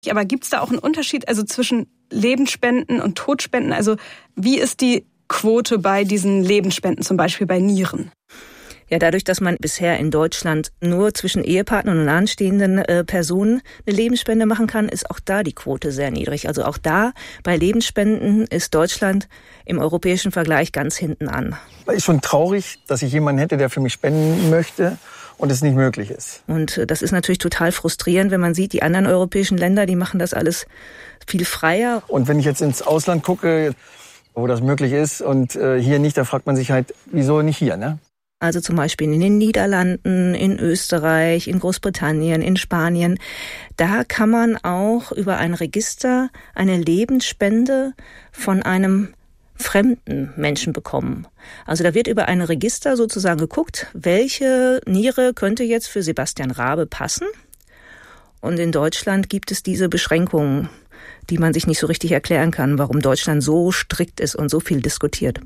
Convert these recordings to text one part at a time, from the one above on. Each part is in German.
Aber gibt es da auch einen Unterschied zwischen Lebensspenden und Todspenden? Also wie ist die Quote bei diesen Lebensspenden, zum Beispiel bei Nieren? Ja, dadurch, dass man bisher in Deutschland nur zwischen Ehepartnern und nahestehenden Personen eine Lebensspende machen kann, ist auch da die Quote sehr niedrig. Also auch da bei Lebensspenden ist Deutschland im europäischen Vergleich ganz hinten an. Es ist schon traurig, dass ich jemanden hätte, der für mich spenden möchte und es nicht möglich ist. Und das ist natürlich total frustrierend, wenn man sieht, die anderen europäischen Länder, die machen das alles viel freier. Und wenn ich jetzt ins Ausland gucke, wo das möglich ist und hier nicht, da fragt man sich halt, wieso nicht hier, ne? Also zum Beispiel in den Niederlanden, in Österreich, in Großbritannien, in Spanien. Da kann man auch über ein Register eine Lebensspende von einem fremden Menschen bekommen. Also da wird über ein Register sozusagen geguckt, welche Niere könnte jetzt für Sebastian Rabe passen. Und in Deutschland gibt es diese Beschränkungen, die man sich nicht so richtig erklären kann, warum Deutschland so strikt ist und so viel diskutiert.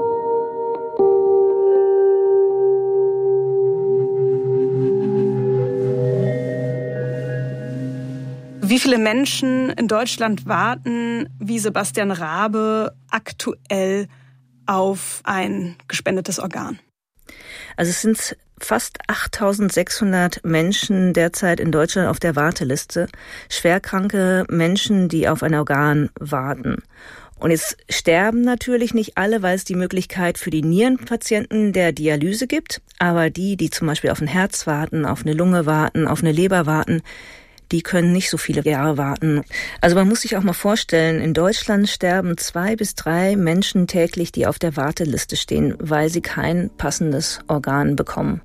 Wie viele Menschen in Deutschland warten, wie Sebastian Rabe, aktuell auf ein gespendetes Organ? Also es sind fast 8.600 Menschen derzeit in Deutschland auf der Warteliste. Schwerkranke Menschen, die auf ein Organ warten. Und jetzt sterben natürlich nicht alle, weil es die Möglichkeit für die Nierenpatienten der Dialyse gibt. Aber die zum Beispiel auf ein Herz warten, auf eine Lunge warten, auf eine Leber warten, die können nicht so viele Jahre warten. Also man muss sich auch mal vorstellen, in Deutschland sterben 2 bis 3 Menschen täglich, die auf der Warteliste stehen, weil sie kein passendes Organ bekommen.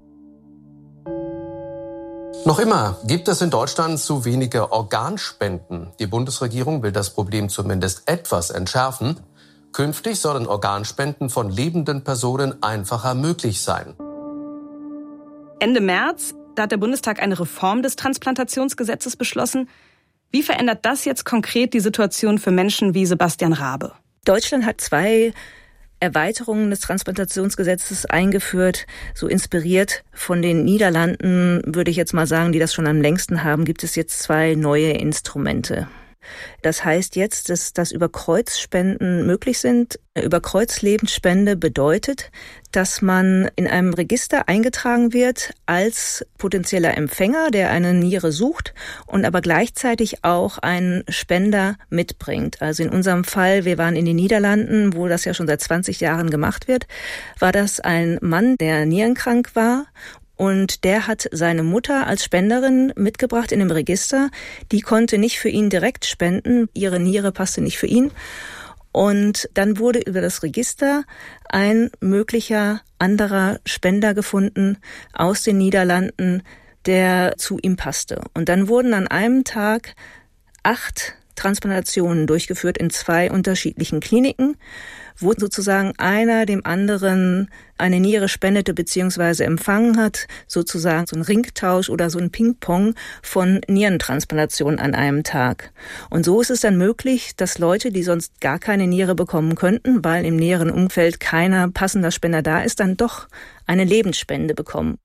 Noch immer gibt es in Deutschland zu wenige Organspenden. Die Bundesregierung will das Problem zumindest etwas entschärfen. Künftig sollen Organspenden von lebenden Personen einfacher möglich sein. Ende März, da hat der Bundestag eine Reform des Transplantationsgesetzes beschlossen. Wie verändert das jetzt konkret die Situation für Menschen wie Sebastian Rabe? Deutschland hat 2 Erweiterungen des Transplantationsgesetzes eingeführt. So inspiriert von den Niederlanden, würde ich jetzt mal sagen, die das schon am längsten haben, gibt es jetzt 2 neue Instrumente. Das heißt jetzt, dass das über Kreuzspenden möglich sind. Über Kreuzlebensspende bedeutet, dass man in einem Register eingetragen wird als potenzieller Empfänger, der eine Niere sucht und aber gleichzeitig auch einen Spender mitbringt. Also in unserem Fall, wir waren in den Niederlanden, wo das ja schon seit 20 Jahren gemacht wird, war das ein Mann, der nierenkrank war. Und der hat seine Mutter als Spenderin mitgebracht in dem Register. Die konnte nicht für ihn direkt spenden. Ihre Niere passte nicht für ihn. Und dann wurde über das Register ein möglicher anderer Spender gefunden aus den Niederlanden, der zu ihm passte. Und dann wurden an einem Tag 8 Transplantationen durchgeführt in 2 unterschiedlichen Kliniken, wo sozusagen einer dem anderen eine Niere spendete bzw. empfangen hat, sozusagen so ein Ringtausch oder so ein Ping-Pong von Nierentransplantationen an einem Tag. Und so ist es dann möglich, dass Leute, die sonst gar keine Niere bekommen könnten, weil im näheren Umfeld keiner passender Spender da ist, dann doch eine Lebensspende bekommen.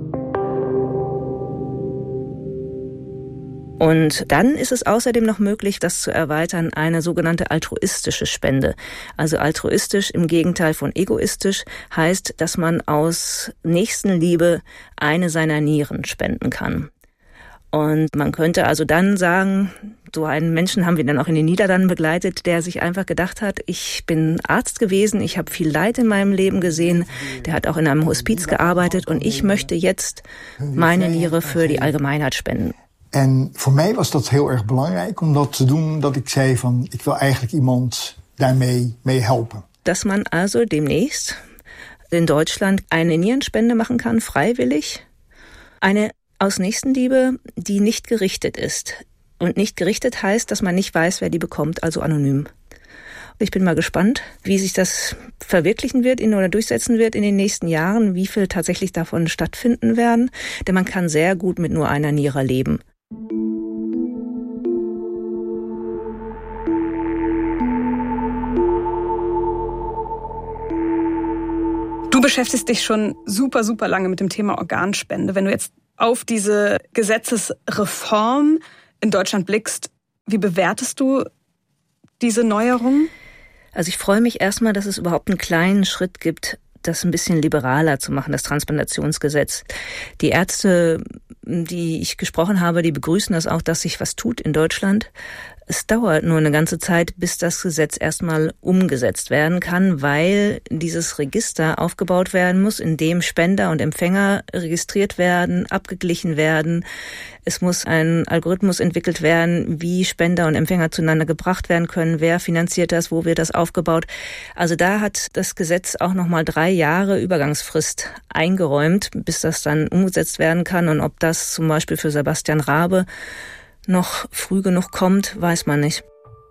Und dann ist es außerdem noch möglich, das zu erweitern, eine sogenannte altruistische Spende. Also altruistisch im Gegenteil von egoistisch heißt, dass man aus Nächstenliebe eine seiner Nieren spenden kann. Und man könnte also dann sagen, so einen Menschen haben wir dann auch in den Niederlanden begleitet, der sich einfach gedacht hat, ich bin Arzt gewesen, ich habe viel Leid in meinem Leben gesehen, der hat auch in einem Hospiz gearbeitet und ich möchte jetzt meine Niere für die Allgemeinheit spenden. En voor mij was dat heel erg belangrijk om dat te doen, dat ik zei van, ik wil eigenlijk iemand daarmee helpen. Dass man also demnächst in Deutschland eine Nierenspende machen kann, freiwillig. Eine aus Nächstenliebe, die nicht gerichtet ist. Und nicht gerichtet heißt, dass man nicht weiß, wer die bekommt, also anonym. Ich bin mal gespannt, wie sich das verwirklichen wird oder durchsetzen wird in den nächsten Jahren, wie viel tatsächlich davon stattfinden werden. Denn man kann sehr gut mit nur einer Niere leben. Du beschäftigst dich schon super, super lange mit dem Thema Organspende. Wenn du jetzt auf diese Gesetzesreform in Deutschland blickst, Wie bewertest du diese Neuerung? Also ich freue mich erstmal, dass es überhaupt einen kleinen Schritt gibt, das ein bisschen liberaler zu machen, das Transplantationsgesetz. Die Ärzte, die ich gesprochen habe, die begrüßen das auch, dass sich was tut in Deutschland. Es dauert nur eine ganze Zeit, bis das Gesetz erstmal umgesetzt werden kann, weil dieses Register aufgebaut werden muss, in dem Spender und Empfänger registriert werden, abgeglichen werden. Es muss ein Algorithmus entwickelt werden, wie Spender und Empfänger zueinander gebracht werden können, wer finanziert das, wo wird das aufgebaut. Also da hat das Gesetz auch nochmal 3 Jahre Übergangsfrist eingeräumt, bis das dann umgesetzt werden kann. Und ob das zum Beispiel für Sebastian Rabe noch früh genug kommt, weiß man nicht.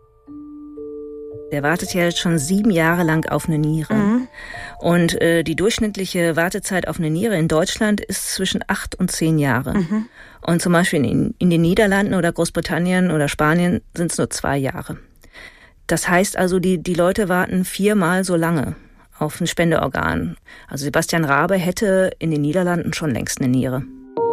Der wartet ja jetzt schon 7 Jahre lang auf eine Niere. Mhm. Und die durchschnittliche Wartezeit auf eine Niere in Deutschland ist zwischen 8 und 10 Jahre. Mhm. Und zum Beispiel in den Niederlanden oder Großbritannien oder Spanien sind es nur 2 Jahre. Das heißt also, die Leute warten 4-mal so lange auf ein Spendeorgan. Also Sebastian Rabe hätte in den Niederlanden schon längst eine Niere.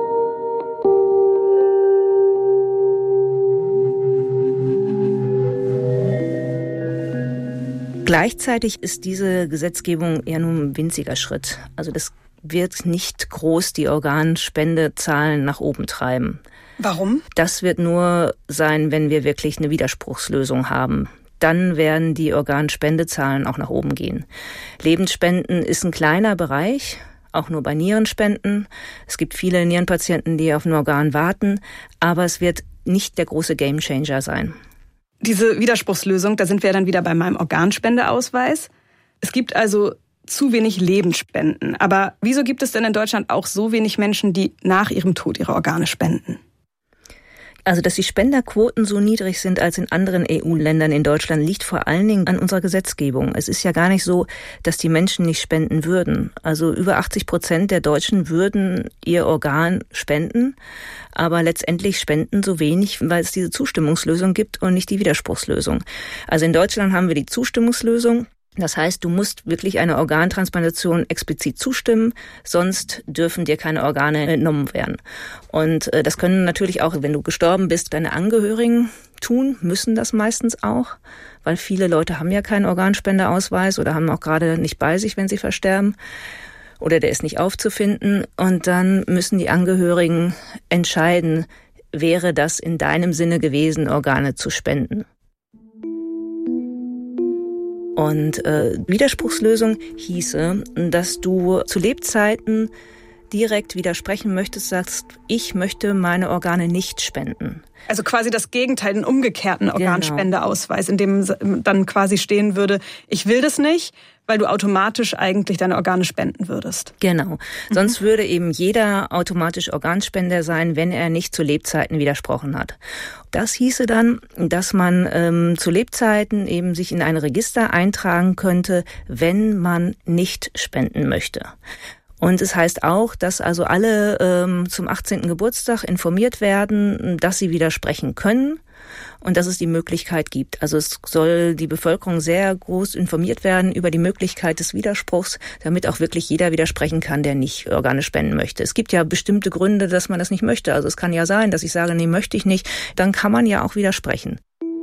Gleichzeitig ist diese Gesetzgebung eher nur ein winziger Schritt. Also das wird nicht groß die Organspendezahlen nach oben treiben. Warum? Das wird nur sein, wenn wir wirklich eine Widerspruchslösung haben. Dann werden die Organspendezahlen auch nach oben gehen. Lebensspenden ist ein kleiner Bereich, auch nur bei Nierenspenden. Es gibt viele Nierenpatienten, die auf ein Organ warten, aber es wird nicht der große Gamechanger sein. Diese Widerspruchslösung, da sind wir dann wieder bei meinem Organspendeausweis. Es gibt also zu wenig Lebensspenden. Aber wieso gibt es denn in Deutschland auch so wenig Menschen, die nach ihrem Tod ihre Organe spenden? Also, dass die Spenderquoten so niedrig sind als in anderen EU-Ländern in Deutschland, liegt vor allen Dingen an unserer Gesetzgebung. Es ist ja gar nicht so, dass die Menschen nicht spenden würden. Also über 80% der Deutschen würden ihr Organ spenden, aber letztendlich spenden so wenig, weil es diese Zustimmungslösung gibt und nicht die Widerspruchslösung. Also in Deutschland haben wir die Zustimmungslösung. Das heißt, du musst wirklich einer Organtransplantation explizit zustimmen, sonst dürfen dir keine Organe entnommen werden. Und das können natürlich auch, wenn du gestorben bist, deine Angehörigen tun, müssen das meistens auch, weil viele Leute haben ja keinen Organspendeausweis oder haben auch gerade nicht bei sich, wenn sie versterben. Oder der ist nicht aufzufinden. Und dann müssen die Angehörigen entscheiden, wäre das in deinem Sinne gewesen, Organe zu spenden. Und Widerspruchslösung hieße, dass du zu Lebzeiten direkt widersprechen möchtest, sagst, ich möchte meine Organe nicht spenden. Also quasi das Gegenteil, einen umgekehrten Organspendeausweis, in dem dann quasi stehen würde, ich will das nicht, weil du automatisch eigentlich deine Organe spenden würdest. Genau. Sonst würde eben jeder automatisch Organspender sein, wenn er nicht zu Lebzeiten widersprochen hat. Das hieße dann, dass man zu Lebzeiten eben sich in ein Register eintragen könnte, wenn man nicht spenden möchte. Und es heißt auch, dass also alle zum 18. Geburtstag informiert werden, dass sie widersprechen können und dass es die Möglichkeit gibt. Also es soll die Bevölkerung sehr groß informiert werden über die Möglichkeit des Widerspruchs, damit auch wirklich jeder widersprechen kann, der nicht Organe spenden möchte. Es gibt ja bestimmte Gründe, dass man das nicht möchte. Also es kann ja sein, dass ich sage, nee, möchte ich nicht. Dann kann man ja auch widersprechen.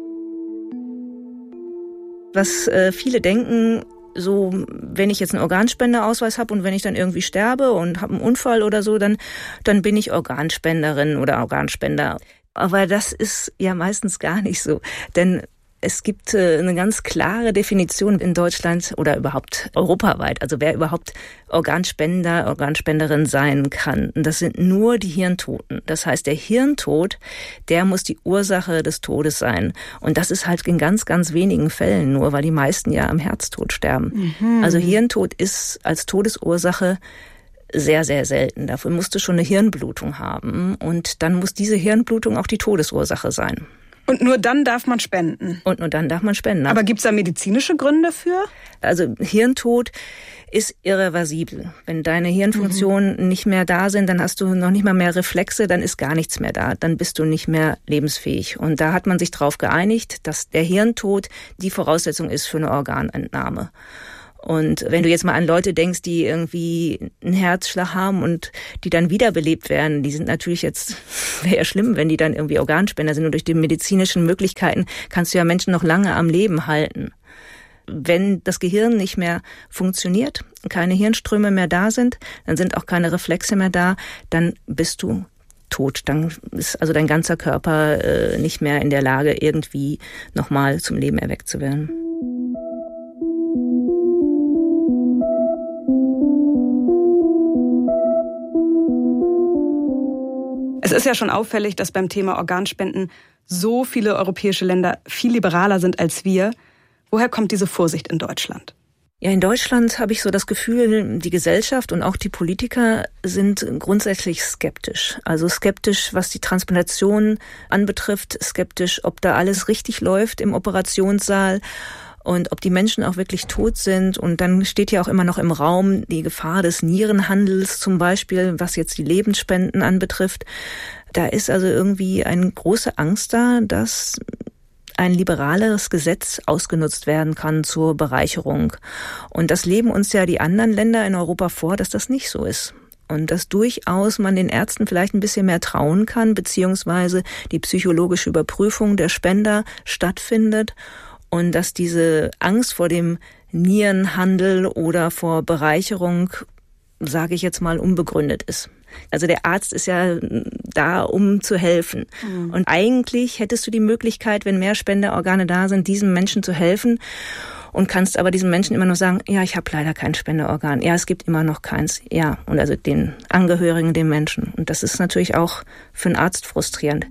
Was viele denken, so, wenn ich jetzt einen Organspendeausweis habe und wenn ich dann irgendwie sterbe und habe einen Unfall oder so, dann bin ich Organspenderin oder Organspender. Aber das ist ja meistens gar nicht so, denn es gibt eine ganz klare Definition in Deutschland oder überhaupt europaweit, also wer überhaupt Organspender, Organspenderin sein kann. Und das sind nur die Hirntoten. Das heißt, der Hirntod, der muss die Ursache des Todes sein. Und das ist halt in ganz, ganz wenigen Fällen nur, weil die meisten ja am Herztod sterben. Mhm. Also Hirntod ist als Todesursache sehr, sehr selten. Dafür musst du schon eine Hirnblutung haben. Und dann muss diese Hirnblutung auch die Todesursache sein. Und nur dann darf man spenden? Und nur dann darf man spenden. Aber gibt es da medizinische Gründe für? Also Hirntod ist irreversibel. Wenn deine Hirnfunktionen nicht mehr da sind, dann hast du noch nicht mal mehr Reflexe, dann ist gar nichts mehr da. Dann bist du nicht mehr lebensfähig. Und da hat man sich darauf geeinigt, dass der Hirntod die Voraussetzung ist für eine Organentnahme. Und wenn du jetzt mal an Leute denkst, die irgendwie einen Herzschlag haben und die dann wiederbelebt werden, die sind natürlich jetzt, wäre ja schlimm, wenn die dann irgendwie Organspender sind. Und durch die medizinischen Möglichkeiten kannst du ja Menschen noch lange am Leben halten. Wenn das Gehirn nicht mehr funktioniert, keine Hirnströme mehr da sind, dann sind auch keine Reflexe mehr da, dann bist du tot. Dann ist also dein ganzer Körper nicht mehr in der Lage, irgendwie nochmal zum Leben erweckt zu werden. Es ist ja schon auffällig, dass beim Thema Organspenden so viele europäische Länder viel liberaler sind als wir. Woher kommt diese Vorsicht in Deutschland? Ja, in Deutschland habe ich so das Gefühl, die Gesellschaft und auch die Politiker sind grundsätzlich skeptisch. Also skeptisch, was die Transplantation anbetrifft, skeptisch, ob da alles richtig läuft im Operationssaal und ob die Menschen auch wirklich tot sind. Und dann steht ja auch immer noch im Raum die Gefahr des Nierenhandels zum Beispiel, was jetzt die Lebensspenden anbetrifft. Da ist also irgendwie eine große Angst da, dass ein liberaleres Gesetz ausgenutzt werden kann zur Bereicherung. Und das leben uns ja die anderen Länder in Europa vor, dass das nicht so ist. Und dass durchaus man den Ärzten vielleicht ein bisschen mehr trauen kann, beziehungsweise die psychologische Überprüfung der Spender stattfindet und dass diese Angst vor dem Nierenhandel oder vor Bereicherung, sage ich jetzt mal, unbegründet ist. Also der Arzt ist ja da, um zu helfen. Mhm. Und eigentlich hättest du die Möglichkeit, wenn mehr Spenderorgane da sind, diesem Menschen zu helfen und kannst aber diesem Menschen immer nur sagen, ja, ich habe leider kein Spenderorgan. Ja, es gibt immer noch keins. Ja, und also den Angehörigen, den Menschen. Und das ist natürlich auch für einen Arzt frustrierend.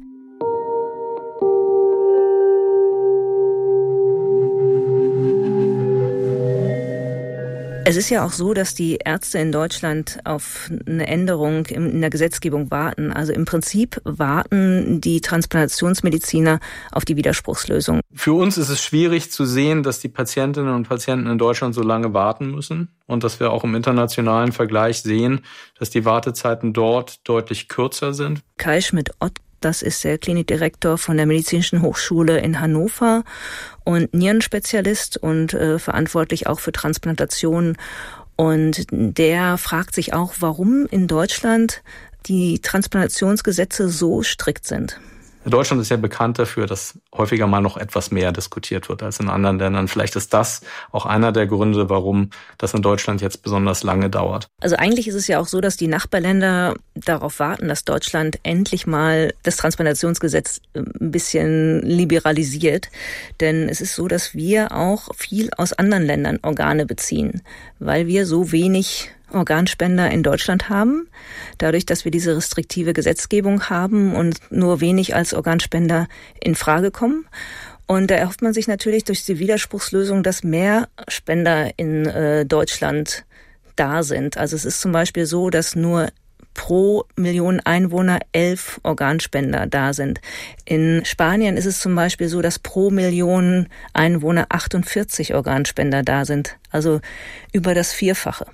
Es ist ja auch so, dass die Ärzte in Deutschland auf eine Änderung in der Gesetzgebung warten. Also im Prinzip warten die Transplantationsmediziner auf die Widerspruchslösung. Für uns ist es schwierig zu sehen, dass die Patientinnen und Patienten in Deutschland so lange warten müssen und dass wir auch im internationalen Vergleich sehen, dass die Wartezeiten dort deutlich kürzer sind. Kai Schmidt-Ott, das ist der Klinikdirektor von der Medizinischen Hochschule in Hannover und Nierenspezialist und verantwortlich auch für Transplantationen. Und der fragt sich auch, warum in Deutschland die Transplantationsgesetze so strikt sind. Deutschland ist ja bekannt dafür, dass häufiger mal noch etwas mehr diskutiert wird als in anderen Ländern. Vielleicht ist das auch einer der Gründe, warum das in Deutschland jetzt besonders lange dauert. Also eigentlich ist es ja auch so, dass die Nachbarländer darauf warten, dass Deutschland endlich mal das Transplantationsgesetz ein bisschen liberalisiert. Denn es ist so, dass wir auch viel aus anderen Ländern Organe beziehen, weil wir so wenig Organspender in Deutschland haben, dadurch, dass wir diese restriktive Gesetzgebung haben und nur wenig als Organspender in Frage kommen. Und da erhofft man sich natürlich durch die Widerspruchslösung, dass mehr Spender in Deutschland da sind. Also es ist zum Beispiel so, dass nur pro Million Einwohner 11 Organspender da sind. In Spanien ist es zum Beispiel so, dass pro Million Einwohner 48 Organspender da sind. Also über das Vierfache.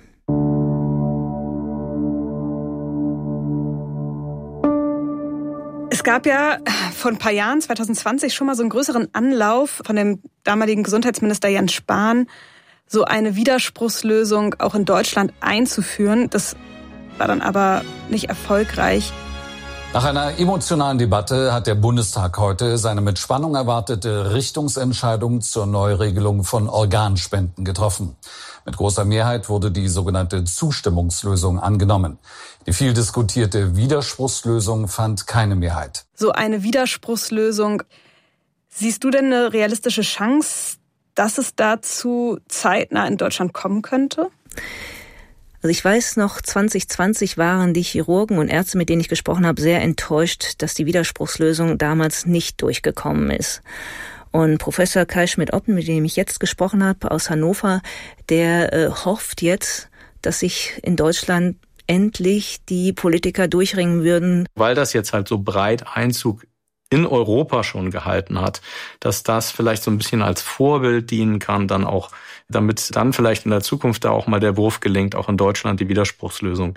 Es gab ja vor ein paar Jahren, 2020, schon mal so einen größeren Anlauf von dem damaligen Gesundheitsminister Jens Spahn, so eine Widerspruchslösung auch in Deutschland einzuführen. Das war dann aber nicht erfolgreich. Nach einer emotionalen Debatte hat der Bundestag heute seine mit Spannung erwartete Richtungsentscheidung zur Neuregelung von Organspenden getroffen. Mit großer Mehrheit wurde die sogenannte Zustimmungslösung angenommen. Die viel diskutierte Widerspruchslösung fand keine Mehrheit. So eine Widerspruchslösung. Siehst du denn eine realistische Chance, dass es dazu zeitnah in Deutschland kommen könnte? Also ich weiß noch, 2020 waren die Chirurgen und Ärzte, mit denen ich gesprochen habe, sehr enttäuscht, dass die Widerspruchslösung damals nicht durchgekommen ist. Und Professor Kai Schmidt-Ott, mit dem ich jetzt gesprochen habe, aus Hannover, der hofft jetzt, dass sich in Deutschland endlich die Politiker durchringen würden. Weil das jetzt halt so breit Einzug in Europa schon gehalten hat, dass das vielleicht so ein bisschen als Vorbild dienen kann, dann auch, damit dann vielleicht in der Zukunft da auch mal der Wurf gelingt, auch in Deutschland die Widerspruchslösung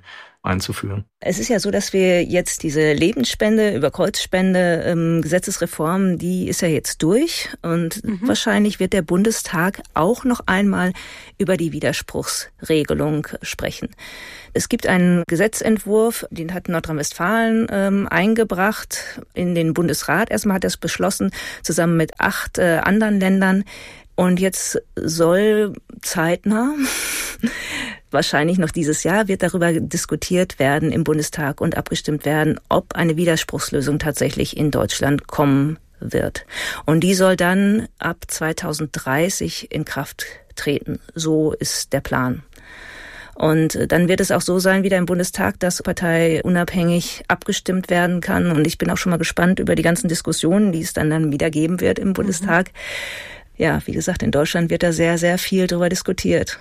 einzuführen. Es ist ja so, dass wir jetzt diese Lebensspende über Kreuzspende, Gesetzesreform, die ist ja jetzt durch und wahrscheinlich wird der Bundestag auch noch einmal über die Widerspruchsregelung sprechen. Es gibt einen Gesetzentwurf, den hat Nordrhein-Westfalen eingebracht in den Bundesrat. Erstmal hat er es beschlossen, zusammen mit 8 anderen Ländern. Und jetzt soll zeitnah, wahrscheinlich noch dieses Jahr, wird darüber diskutiert werden im Bundestag und abgestimmt werden, ob eine Widerspruchslösung tatsächlich in Deutschland kommen wird. Und die soll dann ab 2030 in Kraft treten. So ist der Plan. Und dann wird es auch so sein, wieder im Bundestag, dass parteiunabhängig abgestimmt werden kann. Und ich bin auch schon mal gespannt über die ganzen Diskussionen, die es dann wieder geben wird im Bundestag. Ja, wie gesagt, in Deutschland wird da sehr, sehr viel drüber diskutiert.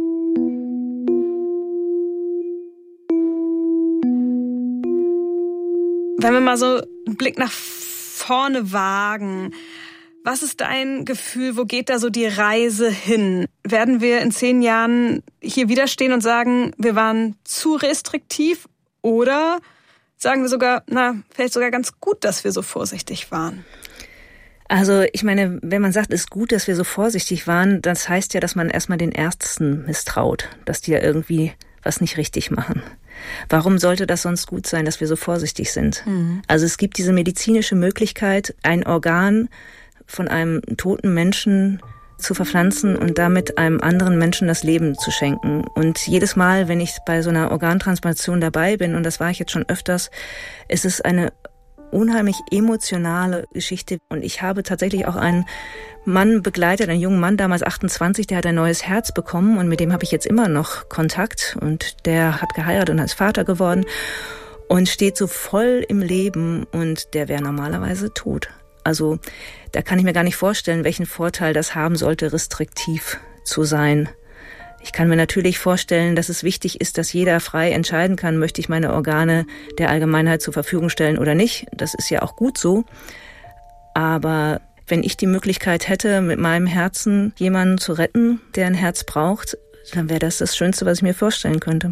Wenn wir mal so einen Blick nach vorne wagen, was ist dein Gefühl, wo geht da so die Reise hin? Werden wir in 10 Jahren hier wieder stehen und sagen, wir waren zu restriktiv? Oder sagen wir sogar, vielleicht sogar ganz gut, dass wir so vorsichtig waren? Also ich meine, wenn man sagt, es ist gut, dass wir so vorsichtig waren, das heißt ja, dass man erstmal den Ärzten misstraut, dass die ja irgendwie was nicht richtig machen. Warum sollte das sonst gut sein, dass wir so vorsichtig sind? Also es gibt diese medizinische Möglichkeit, ein Organ von einem toten Menschen zu verpflanzen und damit einem anderen Menschen das Leben zu schenken. Und jedes Mal, wenn ich bei so einer Organtransplantation dabei bin, und das war ich jetzt schon öfters, ist es eine unheimlich emotionale Geschichte. Und ich habe tatsächlich auch einen Mann begleitet, einen jungen Mann, damals 28, der hat ein neues Herz bekommen und mit dem habe ich jetzt immer noch Kontakt. Und der hat geheiratet und ist Vater geworden und steht so voll im Leben und der wäre normalerweise tot. Also da kann ich mir gar nicht vorstellen, welchen Vorteil das haben sollte, restriktiv zu sein. Ich kann mir natürlich vorstellen, dass es wichtig ist, dass jeder frei entscheiden kann, möchte ich meine Organe der Allgemeinheit zur Verfügung stellen oder nicht. Das ist ja auch gut so. Aber wenn ich die Möglichkeit hätte, mit meinem Herzen jemanden zu retten, der ein Herz braucht, dann wäre das Schönste, was ich mir vorstellen könnte.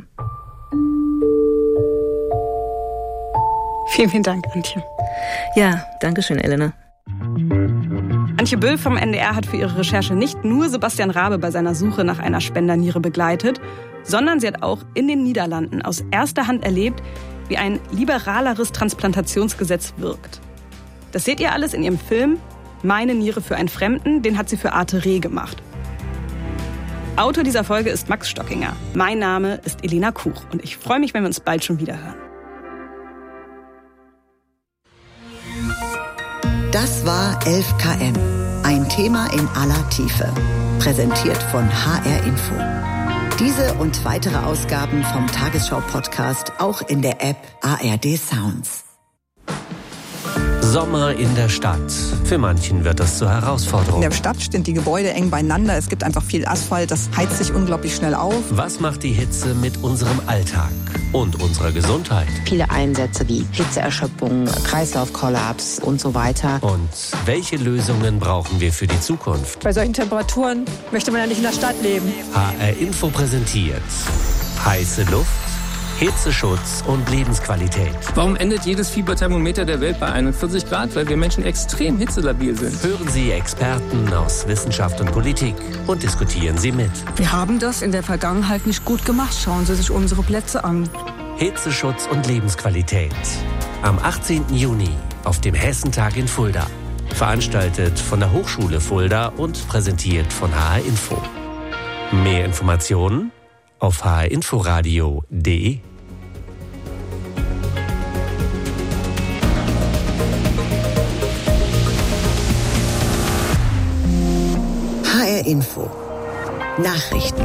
Vielen, vielen Dank, Antje. Ja, danke schön, Elena. Antje Böll vom NDR hat für ihre Recherche nicht nur Sebastian Rabe bei seiner Suche nach einer Spenderniere begleitet, sondern sie hat auch in den Niederlanden aus erster Hand erlebt, wie ein liberaleres Transplantationsgesetz wirkt. Das seht ihr alles in ihrem Film Meine Niere für einen Fremden, den hat sie für Arte Re gemacht. Autor dieser Folge ist Max Stockinger. Mein Name ist Elena Kuch und ich freue mich, wenn wir uns bald schon wieder hören. Das war 11 km. Ein Thema in aller Tiefe. Präsentiert von HR Info. Diese und weitere Ausgaben vom Tagesschau-Podcast auch in der App ARD Sounds. Sommer in der Stadt. Für manchen wird das zur Herausforderung. In der Stadt stehen die Gebäude eng beieinander. Es gibt einfach viel Asphalt. Das heizt sich unglaublich schnell auf. Was macht die Hitze mit unserem Alltag und unserer Gesundheit? Viele Einsätze wie Hitzeerschöpfung, Kreislaufkollaps und so weiter. Und welche Lösungen brauchen wir für die Zukunft? Bei solchen Temperaturen möchte man ja nicht in der Stadt leben. HR Info präsentiert heiße Luft, Hitzeschutz und Lebensqualität. Warum endet jedes Fieberthermometer der Welt bei 41 Grad? Weil wir Menschen extrem hitzelabil sind. Hören Sie Experten aus Wissenschaft und Politik und diskutieren Sie mit. Wir haben das in der Vergangenheit nicht gut gemacht. Schauen Sie sich unsere Plätze an. Hitzeschutz und Lebensqualität. Am 18. Juni auf dem Hessentag in Fulda. Veranstaltet von der Hochschule Fulda und präsentiert von HR Info. Mehr Informationen auf hrinforadio.de. HR Info. Nachrichten.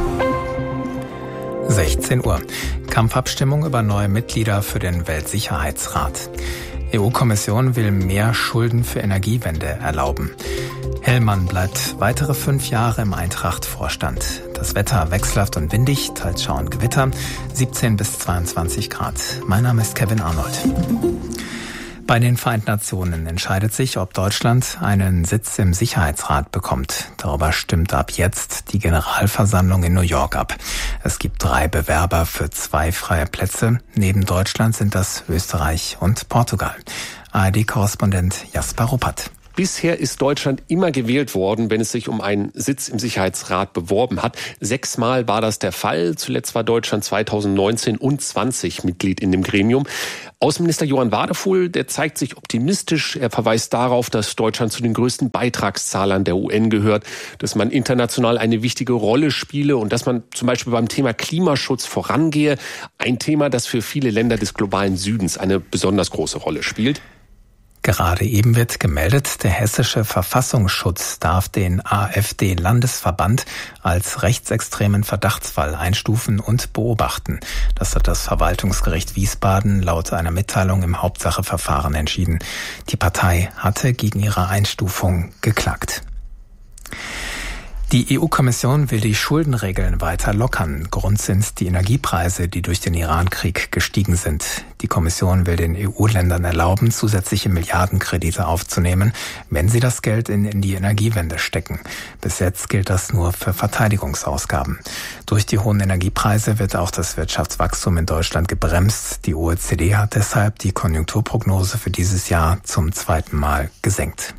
16 Uhr. Kampfabstimmung über neue Mitglieder für den Weltsicherheitsrat. EU-Kommission will mehr Schulden für Energiewende erlauben. Hellmann bleibt weitere 5 Jahre im Eintracht-Vorstand. Das Wetter wechselhaft und windig, teils Schauer und Gewitter, 17 bis 22 Grad. Mein Name ist Kevin Arnold. Bei den Vereinten Nationen entscheidet sich, ob Deutschland einen Sitz im Sicherheitsrat bekommt. Darüber stimmt ab jetzt die Generalversammlung in New York ab. Es gibt 3 Bewerber für 2 freie Plätze. Neben Deutschland sind das Österreich und Portugal. ARD-Korrespondent Jasper Ruppert. Bisher ist Deutschland immer gewählt worden, wenn es sich um einen Sitz im Sicherheitsrat beworben hat. 6 Mal war das der Fall. Zuletzt war Deutschland 2019 und 20 Mitglied in dem Gremium. Außenminister Johann Wadefuhl, der zeigt sich optimistisch. Er verweist darauf, dass Deutschland zu den größten Beitragszahlern der UN gehört, dass man international eine wichtige Rolle spiele und dass man zum Beispiel beim Thema Klimaschutz vorangehe. Ein Thema, das für viele Länder des globalen Südens eine besonders große Rolle spielt. Gerade eben wird gemeldet, der hessische Verfassungsschutz darf den AfD-Landesverband als rechtsextremen Verdachtsfall einstufen und beobachten. Das hat das Verwaltungsgericht Wiesbaden laut einer Mitteilung im Hauptsacheverfahren entschieden. Die Partei hatte gegen ihre Einstufung geklagt. Die EU-Kommission will die Schuldenregeln weiter lockern. Grund sind die Energiepreise, die durch den Iran-Krieg gestiegen sind. Die Kommission will den EU-Ländern erlauben, zusätzliche Milliardenkredite aufzunehmen, wenn sie das Geld in die Energiewende stecken. Bis jetzt gilt das nur für Verteidigungsausgaben. Durch die hohen Energiepreise wird auch das Wirtschaftswachstum in Deutschland gebremst. Die OECD hat deshalb die Konjunkturprognose für dieses Jahr zum 2. Mal gesenkt.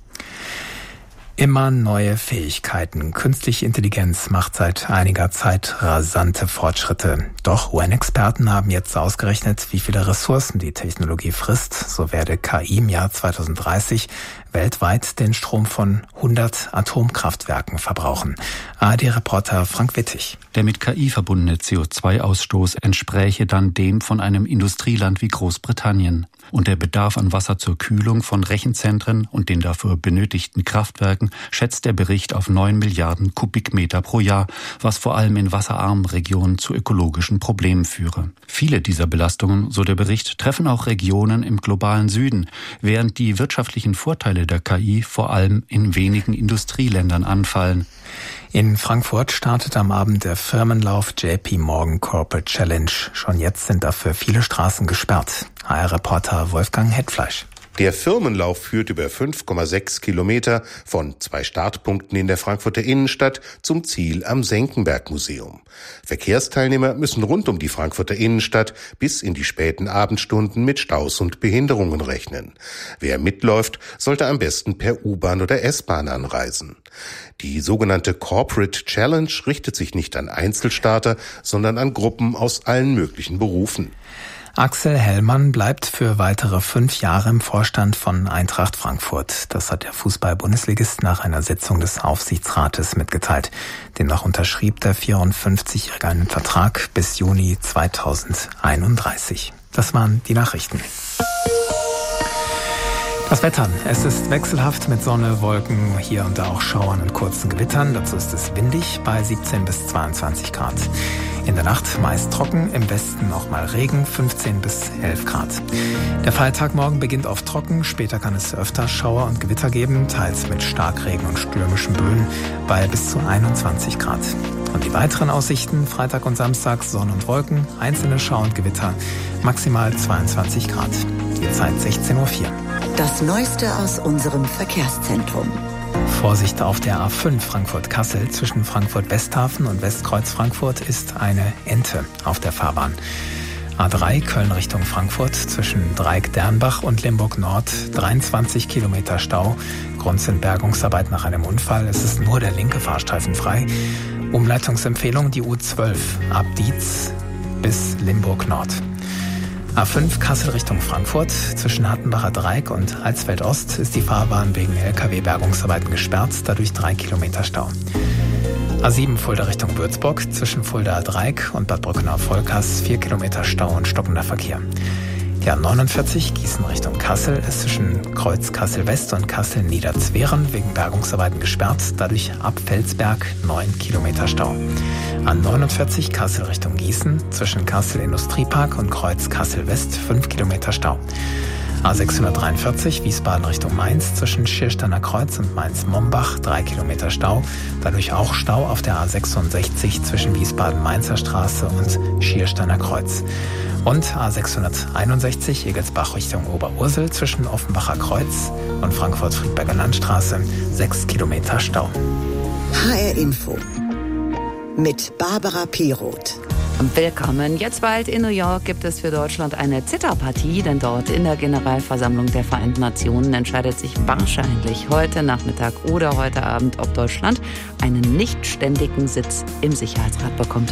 Immer neue Fähigkeiten. Künstliche Intelligenz macht seit einiger Zeit rasante Fortschritte. Doch UN-Experten haben jetzt ausgerechnet, wie viele Ressourcen die Technologie frisst. So werde KI im Jahr 2030 weltweit den Strom von 100 Atomkraftwerken verbrauchen. ARD-Reporter Frank Wittig. Der mit KI verbundene CO2-Ausstoß entspräche dann dem von einem Industrieland wie Großbritannien. Und der Bedarf an Wasser zur Kühlung von Rechenzentren und den dafür benötigten Kraftwerken schätzt der Bericht auf 9 Milliarden Kubikmeter pro Jahr, was vor allem in wasserarmen Regionen zu ökologischen Problemen führe. Viele dieser Belastungen, so der Bericht, treffen auch Regionen im globalen Süden, während die wirtschaftlichen Vorteile der KI vor allem in wenigen Industrieländern anfallen. In Frankfurt startet am Abend der Firmenlauf JP Morgan Corporate Challenge. Schon jetzt sind dafür viele Straßen gesperrt. HR-Reporter Wolfgang Hetfleisch. Der Firmenlauf führt über 5,6 Kilometer von 2 Startpunkten in der Frankfurter Innenstadt zum Ziel am Senckenberg-Museum. Verkehrsteilnehmer müssen rund um die Frankfurter Innenstadt bis in die späten Abendstunden mit Staus und Behinderungen rechnen. Wer mitläuft, sollte am besten per U-Bahn oder S-Bahn anreisen. Die sogenannte Corporate Challenge richtet sich nicht an Einzelstarter, sondern an Gruppen aus allen möglichen Berufen. Axel Hellmann bleibt für weitere 5 Jahre im Vorstand von Eintracht Frankfurt. Das hat der Fußball-Bundesligist nach einer Sitzung des Aufsichtsrates mitgeteilt. Demnach unterschrieb der 54-Jährige einen Vertrag bis Juni 2031. Das waren die Nachrichten. Das Wetter. Es ist wechselhaft mit Sonne, Wolken, hier und da auch Schauern und kurzen Gewittern. Dazu ist es windig bei 17 bis 22 Grad. In der Nacht meist trocken, im Westen auch mal Regen, 15 bis 11 Grad. Der Feiertag morgen beginnt oft trocken, später kann es öfter Schauer und Gewitter geben, teils mit Starkregen und stürmischen Böen bei bis zu 21 Grad. Und die weiteren Aussichten, Freitag und Samstag Sonne und Wolken, einzelne Schauer und Gewitter, maximal 22 Grad. Die Zeit 16:04 Uhr. Das Neueste aus unserem Verkehrszentrum. Vorsicht auf der A5 Frankfurt-Kassel. Zwischen Frankfurt-Westhafen und Westkreuz-Frankfurt ist eine Ente auf der Fahrbahn. A3 Köln Richtung Frankfurt zwischen Dreieck-Dernbach und Limburg-Nord 23 Kilometer Stau. Grund sind Bergungsarbeit nach einem Unfall. Es ist nur der linke Fahrstreifen frei. Umleitungsempfehlung die U12 ab Dietz bis Limburg-Nord. A5 Kassel Richtung Frankfurt. Zwischen Hattenbacher Dreieck und Alsfeld Ost ist die Fahrbahn wegen LKW-Bergungsarbeiten gesperrt, dadurch 3 Kilometer Stau. A7 Fulda Richtung Würzburg. Zwischen Fulda Dreieck und Bad Brückenau-Volkers 4 Kilometer Stau und stockender Verkehr. Die A49 Gießen Richtung Kassel ist zwischen Kreuz Kassel-West und Kassel-Niederzweren wegen Bergungsarbeiten gesperrt, dadurch ab Felsberg 9 Kilometer Stau. A49 Kassel Richtung Gießen zwischen Kassel Industriepark und Kreuz Kassel-West 5 Kilometer Stau. A643 Wiesbaden Richtung Mainz zwischen Schiersteiner Kreuz und Mainz-Mombach 3 Kilometer Stau, dadurch auch Stau auf der A66 zwischen Wiesbaden-Mainzer Straße und Schiersteiner Kreuz. Und A661 Egelsbach Richtung Oberursel zwischen Offenbacher Kreuz und Frankfurt-Friedberger Landstraße 6 Kilometer Stau. HR Info mit Barbara Piroth. Willkommen. Jetzt bald in New York gibt es für Deutschland eine Zitterpartie, denn dort in der Generalversammlung der Vereinten Nationen entscheidet sich wahrscheinlich heute Nachmittag oder heute Abend, ob Deutschland einen nicht ständigen Sitz im Sicherheitsrat bekommt.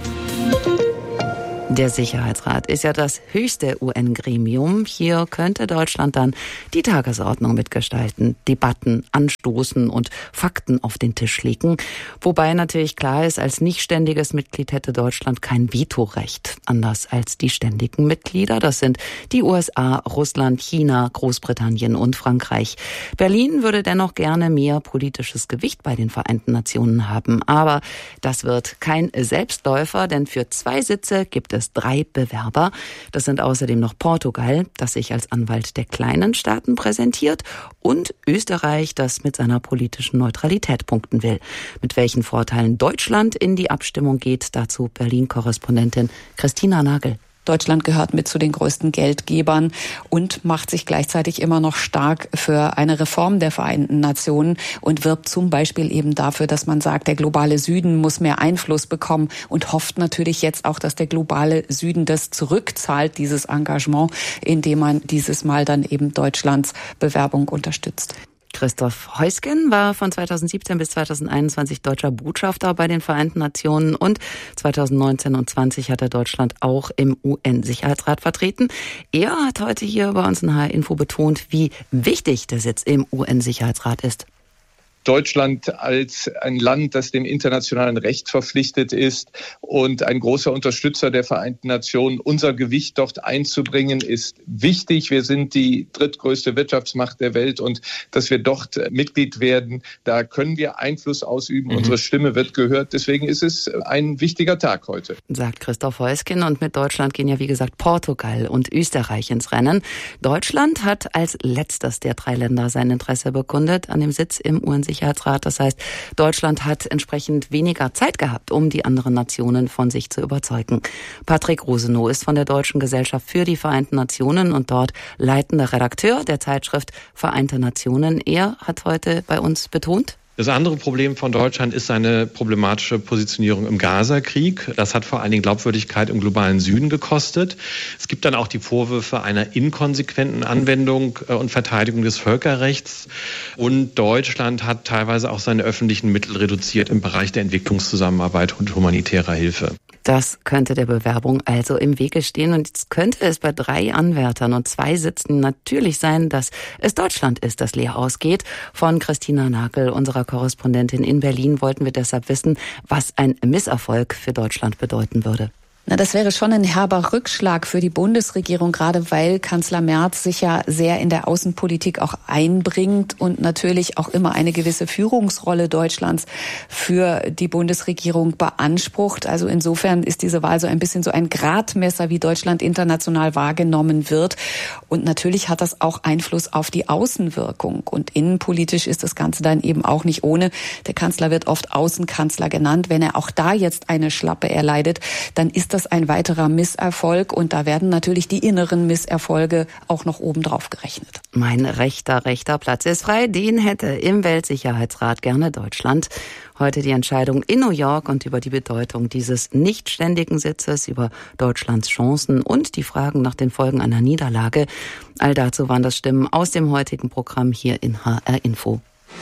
Der Sicherheitsrat ist ja das höchste UN-Gremium. Hier könnte Deutschland dann die Tagesordnung mitgestalten, Debatten anstoßen und Fakten auf den Tisch legen. Wobei natürlich klar ist, als nicht ständiges Mitglied hätte Deutschland kein Vetorecht. Anders als die ständigen Mitglieder. Das sind die USA, Russland, China, Großbritannien und Frankreich. Berlin würde dennoch gerne mehr politisches Gewicht bei den Vereinten Nationen haben. Aber das wird kein Selbstläufer, denn für 2 Sitze gibt es 3 Bewerber. Das sind außerdem noch Portugal, das sich als Anwalt der kleinen Staaten präsentiert, und Österreich, das mit seiner politischen Neutralität punkten will. Mit welchen Vorteilen Deutschland in die Abstimmung geht, dazu Berlin-Korrespondentin Christina Nagel. Deutschland gehört mit zu den größten Geldgebern und macht sich gleichzeitig immer noch stark für eine Reform der Vereinten Nationen und wirbt zum Beispiel eben dafür, dass man sagt, der globale Süden muss mehr Einfluss bekommen und hofft natürlich jetzt auch, dass der globale Süden das zurückzahlt, dieses Engagement, indem man dieses Mal dann eben Deutschlands Bewerbung unterstützt. Christoph Heusgen war von 2017 bis 2021 deutscher Botschafter bei den Vereinten Nationen und 2019 und 20 hat er Deutschland auch im UN-Sicherheitsrat vertreten. Er hat heute hier bei uns in HR Info betont, wie wichtig der Sitz im UN-Sicherheitsrat ist. Deutschland als ein Land, das dem internationalen Recht verpflichtet ist und ein großer Unterstützer der Vereinten Nationen. Unser Gewicht dort einzubringen ist wichtig. Wir sind die drittgrößte Wirtschaftsmacht der Welt und dass wir dort Mitglied werden, da können wir Einfluss ausüben. Unsere Stimme wird gehört. Deswegen ist es ein wichtiger Tag heute. Sagt Christoph Heusgen. Und mit Deutschland gehen ja wie gesagt Portugal und Österreich ins Rennen. Deutschland hat als letztes der 3 Länder sein Interesse bekundet an dem Sitz im UN-Sicherheitsrat. Das heißt, Deutschland hat entsprechend weniger Zeit gehabt, um die anderen Nationen von sich zu überzeugen. Patrick Rosenow ist von der Deutschen Gesellschaft für die Vereinten Nationen und dort leitender Redakteur der Zeitschrift Vereinte Nationen. Er hat heute bei uns betont: Das andere Problem von Deutschland ist seine problematische Positionierung im Gaza-Krieg. Das hat vor allen Dingen Glaubwürdigkeit im globalen Süden gekostet. Es gibt dann auch die Vorwürfe einer inkonsequenten Anwendung und Verteidigung des Völkerrechts. Und Deutschland hat teilweise auch seine öffentlichen Mittel reduziert im Bereich der Entwicklungszusammenarbeit und humanitärer Hilfe. Das könnte der Bewerbung also im Wege stehen. Und jetzt könnte es bei 3 Anwärtern und 2 Sitzen natürlich sein, dass es Deutschland ist, das leer ausgeht. Von Christina Nagel, unserer Korrespondentin in Berlin, wollten wir deshalb wissen, was ein Misserfolg für Deutschland bedeuten würde. Na, das wäre schon ein herber Rückschlag für die Bundesregierung, gerade weil Kanzler Merz sich ja sehr in der Außenpolitik auch einbringt und natürlich auch immer eine gewisse Führungsrolle Deutschlands für die Bundesregierung beansprucht. Also insofern ist diese Wahl so ein bisschen so ein Gradmesser, wie Deutschland international wahrgenommen wird. Und natürlich hat das auch Einfluss auf die Außenwirkung. Und innenpolitisch ist das Ganze dann eben auch nicht ohne. Der Kanzler wird oft Außenkanzler genannt. Wenn er auch da jetzt eine Schlappe erleidet, dann ist das ein weiterer Misserfolg und da werden natürlich die inneren Misserfolge auch noch obendrauf gerechnet. Mein rechter Platz ist frei, den hätte im Weltsicherheitsrat gerne Deutschland. Heute die Entscheidung in New York und über die Bedeutung dieses nicht ständigen Sitzes, über Deutschlands Chancen und die Fragen nach den Folgen einer Niederlage. All dazu waren das Stimmen aus dem heutigen Programm hier in HR Info.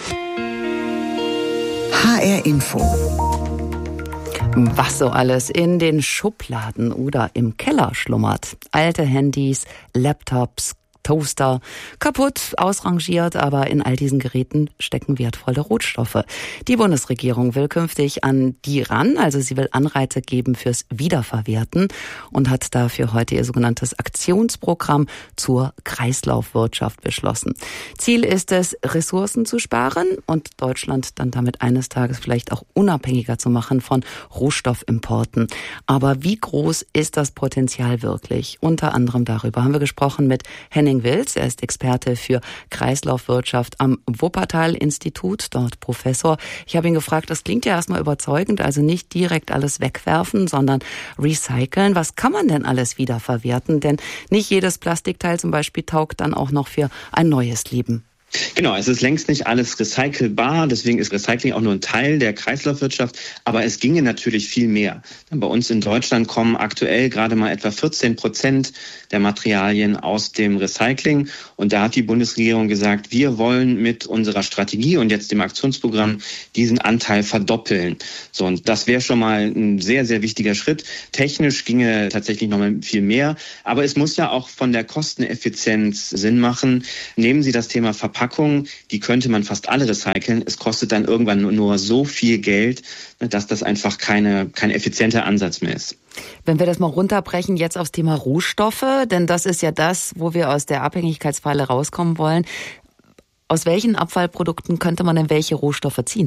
HR Info. Was so alles in den Schubladen oder im Keller schlummert. Alte Handys, Laptops, Toaster, kaputt, ausrangiert, aber in all diesen Geräten stecken wertvolle Rohstoffe. Die Bundesregierung will künftig an die ran, also sie will Anreize geben fürs Wiederverwerten und hat dafür heute ihr sogenanntes Aktionsprogramm zur Kreislaufwirtschaft beschlossen. Ziel ist es, Ressourcen zu sparen und Deutschland dann damit eines Tages vielleicht auch unabhängiger zu machen von Rohstoffimporten. Aber wie groß ist das Potenzial wirklich? Unter anderem darüber haben wir gesprochen mit Henning Henning Wilz. Er ist Experte für Kreislaufwirtschaft am Wuppertal-Institut, dort Professor. Ich habe ihn gefragt, das klingt ja erstmal überzeugend, also nicht direkt alles wegwerfen, sondern recyceln. Was kann man denn alles wiederverwerten? Denn nicht jedes Plastikteil zum Beispiel taugt dann auch noch für ein neues Leben. Genau, es ist längst nicht alles recycelbar, deswegen ist Recycling auch nur ein Teil der Kreislaufwirtschaft, aber es ginge natürlich viel mehr. Bei uns in Deutschland kommen aktuell gerade mal etwa 14% der Materialien aus dem Recycling und da hat die Bundesregierung gesagt, wir wollen mit unserer Strategie und jetzt dem Aktionsprogramm diesen Anteil verdoppeln. So, und das wäre schon mal ein sehr, sehr wichtiger Schritt. Technisch ginge tatsächlich noch mal viel mehr, aber es muss ja auch von der Kosteneffizienz Sinn machen. Nehmen Sie das Thema Verpackung. Die könnte man fast alle recyceln. Es kostet dann irgendwann nur so viel Geld, dass das einfach kein effizienter Ansatz mehr ist. Wenn wir das mal runterbrechen jetzt aufs Thema Rohstoffe, denn das ist ja das, wo wir aus der Abhängigkeitsfalle rauskommen wollen. Aus welchen Abfallprodukten könnte man denn welche Rohstoffe ziehen?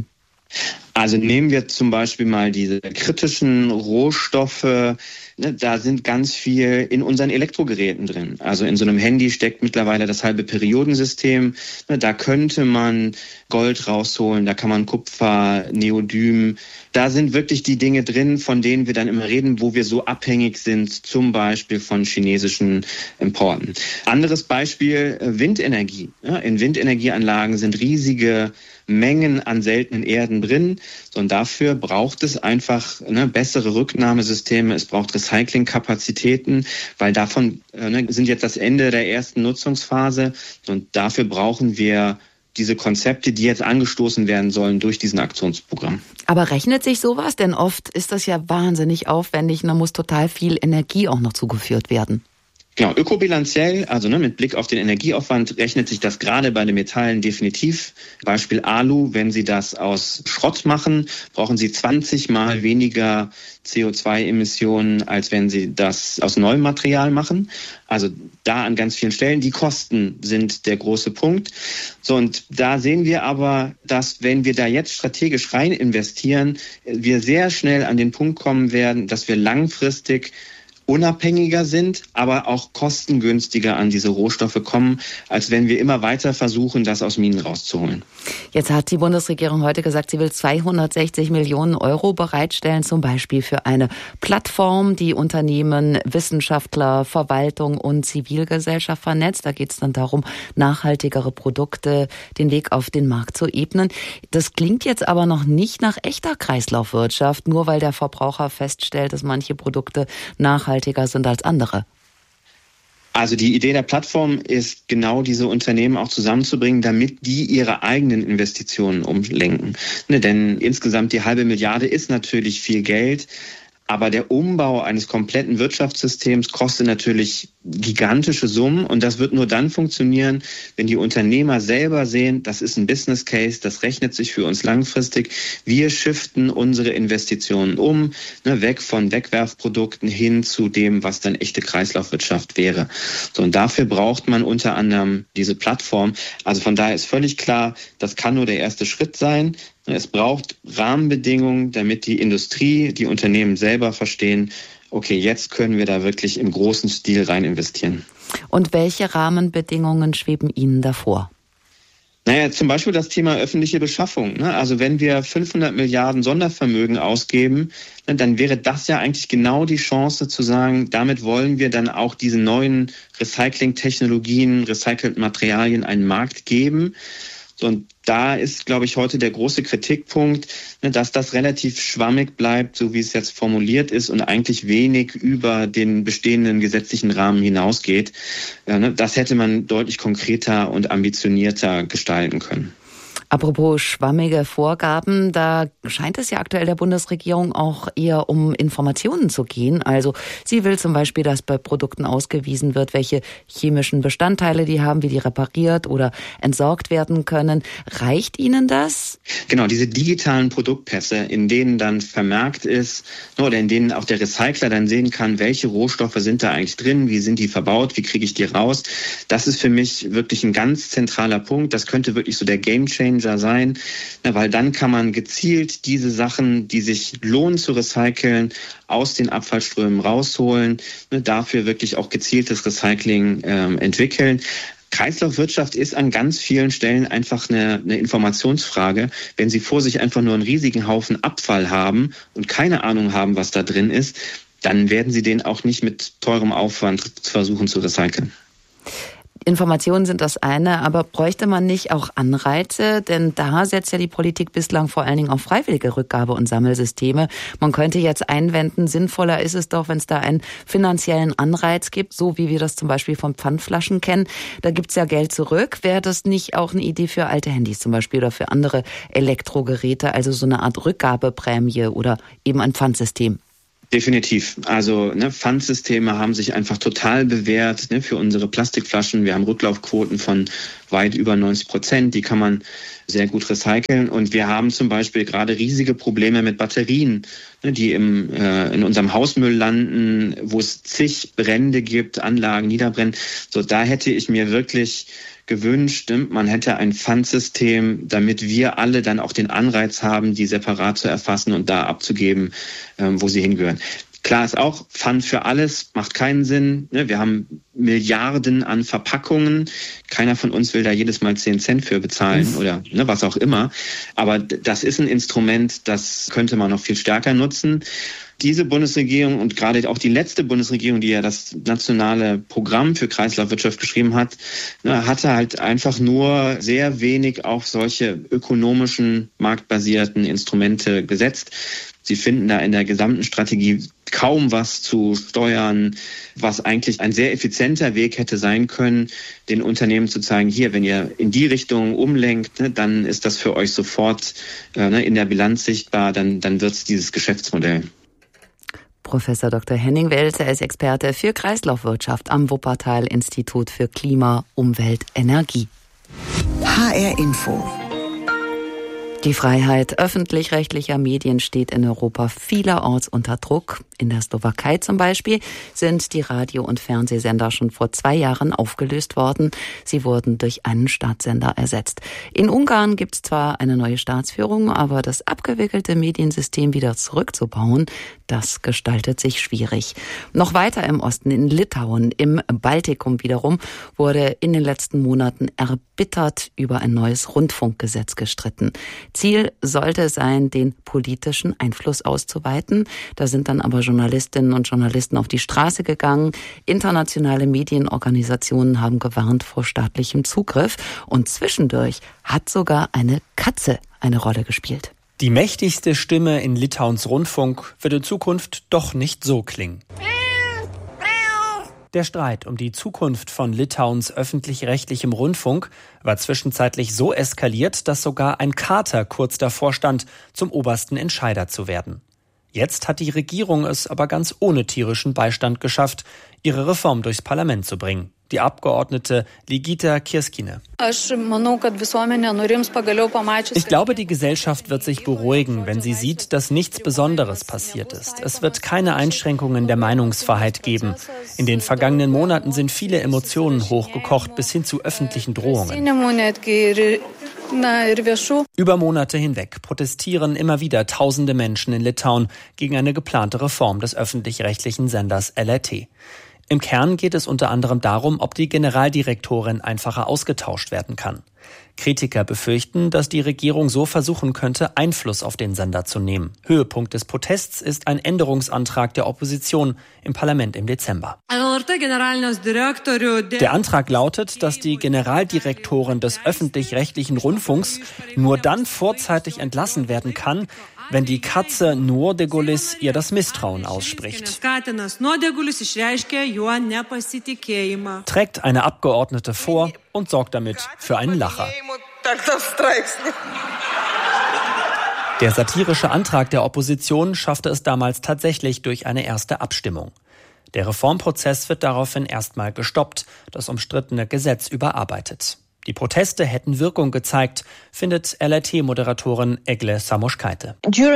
Also nehmen wir zum Beispiel mal diese kritischen Rohstoffe, da sind ganz viel in unseren Elektrogeräten drin. Also in so einem Handy steckt mittlerweile das halbe Periodensystem. Da könnte man Gold rausholen, da kann man Kupfer, Neodym. Da sind wirklich die Dinge drin, von denen wir dann immer reden, wo wir so abhängig sind, zum Beispiel von chinesischen Importen. Anderes Beispiel, Windenergie. In Windenergieanlagen sind riesige Mengen an seltenen Erden drin. Und dafür braucht es einfach bessere Rücknahmesysteme. Es braucht Recyclingkapazitäten, weil davon sind jetzt das Ende der ersten Nutzungsphase. Und dafür brauchen wir diese Konzepte, die jetzt angestoßen werden sollen durch diesen Aktionsprogramm. Aber rechnet sich sowas? Denn oft ist das ja wahnsinnig aufwendig und da muss total viel Energie auch noch zugeführt werden. Genau, ökobilanziell, also mit Blick auf den Energieaufwand, rechnet sich das gerade bei den Metallen definitiv. Beispiel Alu, wenn Sie das aus Schrott machen, brauchen Sie 20 Mal weniger CO2-Emissionen, als wenn Sie das aus neuem Material machen. Also da an ganz vielen Stellen. Die Kosten sind der große Punkt. So, und da sehen wir aber, dass wenn wir da jetzt strategisch rein investieren, wir sehr schnell an den Punkt kommen werden, dass wir langfristig unabhängiger sind, aber auch kostengünstiger an diese Rohstoffe kommen, als wenn wir immer weiter versuchen, das aus Minen rauszuholen. Jetzt hat die Bundesregierung heute gesagt, sie will 260 Millionen Euro bereitstellen, zum Beispiel für eine Plattform, die Unternehmen, Wissenschaftler, Verwaltung und Zivilgesellschaft vernetzt. Da geht es dann darum, nachhaltigere Produkte, den Weg auf den Markt zu ebnen. Das klingt jetzt aber noch nicht nach echter Kreislaufwirtschaft, nur weil der Verbraucher feststellt, dass manche Produkte nachhaltiger sind als andere. Also die Idee der Plattform ist genau diese Unternehmen auch zusammenzubringen, damit die ihre eigenen Investitionen umlenken. Denn insgesamt die 500 Milliarden ist natürlich viel Geld. Aber der Umbau eines kompletten Wirtschaftssystems kostet natürlich gigantische Summen und das wird nur dann funktionieren, wenn die Unternehmer selber sehen, das ist ein Business Case, das rechnet sich für uns langfristig. Wir shiften unsere Investitionen um, weg von Wegwerfprodukten hin zu dem, was dann echte Kreislaufwirtschaft wäre. So, und dafür braucht man unter anderem diese Plattform. Also von daher ist völlig klar, das kann nur der erste Schritt sein. Es braucht Rahmenbedingungen, damit die Industrie, die Unternehmen selber verstehen, okay, jetzt können wir da wirklich im großen Stil rein investieren. Und welche Rahmenbedingungen schweben Ihnen davor? Naja, zum Beispiel das Thema öffentliche Beschaffung. Also wenn wir 500 Milliarden Sondervermögen ausgeben, dann wäre das ja eigentlich genau die Chance zu sagen, damit wollen wir dann auch diesen neuen Recycling-Technologien, recycelten Materialien einen Markt geben. Und da ist, glaube ich, heute der große Kritikpunkt, dass das relativ schwammig bleibt, so wie es jetzt formuliert ist und eigentlich wenig über den bestehenden gesetzlichen Rahmen hinausgeht. Das hätte man deutlich konkreter und ambitionierter gestalten können. Apropos schwammige Vorgaben, da scheint es ja aktuell der Bundesregierung auch eher um Informationen zu gehen. Also sie will zum Beispiel, dass bei Produkten ausgewiesen wird, welche chemischen Bestandteile die haben, wie die repariert oder entsorgt werden können. Reicht Ihnen das? Genau, diese digitalen Produktpässe, in denen dann vermerkt ist, oder in denen auch der Recycler dann sehen kann, welche Rohstoffe sind da eigentlich drin, wie sind die verbaut, wie kriege ich die raus. Das ist für mich wirklich ein ganz zentraler Punkt. Das könnte wirklich so der Gamechanger Gamechanger sein, weil dann kann man gezielt diese Sachen, die sich lohnen zu recyceln, aus den Abfallströmen rausholen, dafür wirklich auch gezieltes Recycling entwickeln. Kreislaufwirtschaft ist an ganz vielen Stellen einfach eine Informationsfrage. Wenn Sie vor sich einfach nur einen riesigen Haufen Abfall haben und keine Ahnung haben, was da drin ist, dann werden Sie den auch nicht mit teurem Aufwand versuchen zu recyceln. Informationen sind das eine, aber bräuchte man nicht auch Anreize? Denn da setzt ja die Politik bislang vor allen Dingen auf freiwillige Rückgabe- und Sammelsysteme. Man könnte jetzt einwenden, sinnvoller ist es doch, wenn es da einen finanziellen Anreiz gibt, so wie wir das zum Beispiel von Pfandflaschen kennen. Da gibt es ja Geld zurück. Wäre das nicht auch eine Idee für alte Handys zum Beispiel oder für andere Elektrogeräte, also so eine Art Rückgabeprämie oder eben ein Pfandsystem? Definitiv. Also Pfandsysteme haben sich einfach total bewährt für unsere Plastikflaschen. Wir haben Rücklaufquoten von weit über 90%. Die kann man sehr gut recyceln. Und wir haben zum Beispiel gerade riesige Probleme mit Batterien, die in unserem Hausmüll landen, wo es zig Brände gibt, Anlagen niederbrennen. So, da hätte ich mir wirklich gewünscht, man hätte ein Pfandsystem, damit wir alle dann auch den Anreiz haben, die separat zu erfassen und da abzugeben, wo sie hingehören. Klar ist auch, Pfand für alles macht keinen Sinn. Wir haben Milliarden an Verpackungen. Keiner von uns will da jedes Mal 10 Cent für bezahlen oder was auch immer. Aber das ist ein Instrument, das könnte man noch viel stärker nutzen. Diese Bundesregierung und gerade auch die letzte Bundesregierung, die ja das nationale Programm für Kreislaufwirtschaft geschrieben hat, hatte halt einfach nur sehr wenig auf solche ökonomischen, marktbasierten Instrumente gesetzt. Sie finden da in der gesamten Strategie kaum was zu steuern, was eigentlich ein sehr effizienter Weg hätte sein können, den Unternehmen zu zeigen, hier, wenn ihr in die Richtung umlenkt, dann ist das für euch sofort in der Bilanz sichtbar, dann wird es dieses Geschäftsmodell. Professor Dr. Henning Welze ist Experte für Kreislaufwirtschaft am Wuppertal-Institut für Klima, Umwelt, Energie. HR Info. Die Freiheit öffentlich-rechtlicher Medien steht in Europa vielerorts unter Druck. In der Slowakei zum Beispiel sind die Radio- und Fernsehsender schon vor 2 Jahren aufgelöst worden. Sie wurden durch einen Staatssender ersetzt. In Ungarn gibt es zwar eine neue Staatsführung, aber das abgewickelte Mediensystem wieder zurückzubauen, das gestaltet sich schwierig. Noch weiter im Osten, in Litauen, im Baltikum wiederum, wurde in den letzten Monaten erbittert über ein neues Rundfunkgesetz gestritten. Ziel sollte sein, den politischen Einfluss auszuweiten. Da sind dann aber Journalistinnen und Journalisten auf die Straße gegangen. Internationale Medienorganisationen haben gewarnt vor staatlichem Zugriff. Und zwischendurch hat sogar eine Katze eine Rolle gespielt. Die mächtigste Stimme in Litauens Rundfunk wird in Zukunft doch nicht so klingen. Der Streit um die Zukunft von Litauens öffentlich-rechtlichem Rundfunk war zwischenzeitlich so eskaliert, dass sogar ein Kater kurz davor stand, zum obersten Entscheider zu werden. Jetzt hat die Regierung es aber ganz ohne tierischen Beistand geschafft, ihre Reform durchs Parlament zu bringen. Die Abgeordnete Ligita Kirskine. Ich glaube, die Gesellschaft wird sich beruhigen, wenn sie sieht, dass nichts Besonderes passiert ist. Es wird keine Einschränkungen der Meinungsfreiheit geben. In den vergangenen Monaten sind viele Emotionen hochgekocht bis hin zu öffentlichen Drohungen. Über Monate hinweg protestieren immer wieder tausende Menschen in Litauen gegen eine geplante Reform des öffentlich-rechtlichen Senders LRT. Im Kern geht es unter anderem darum, ob die Generaldirektorin einfacher ausgetauscht werden kann. Kritiker befürchten, dass die Regierung so versuchen könnte, Einfluss auf den Sender zu nehmen. Höhepunkt des Protests ist ein Änderungsantrag der Opposition im Parlament im Dezember. Der Antrag lautet, dass die Generaldirektorin des öffentlich-rechtlichen Rundfunks nur dann vorzeitig entlassen werden kann, wenn die Katze Nuodėgulis ihr das Misstrauen ausspricht. Trägt eine Abgeordnete vor und sorgt damit für einen Lacher. Der satirische Antrag der Opposition schaffte es damals tatsächlich durch eine erste Abstimmung. Der Reformprozess wird daraufhin erstmal gestoppt, das umstrittene Gesetz überarbeitet. Die Proteste hätten Wirkung gezeigt, findet LRT-Moderatorin Egle Samoschkaite.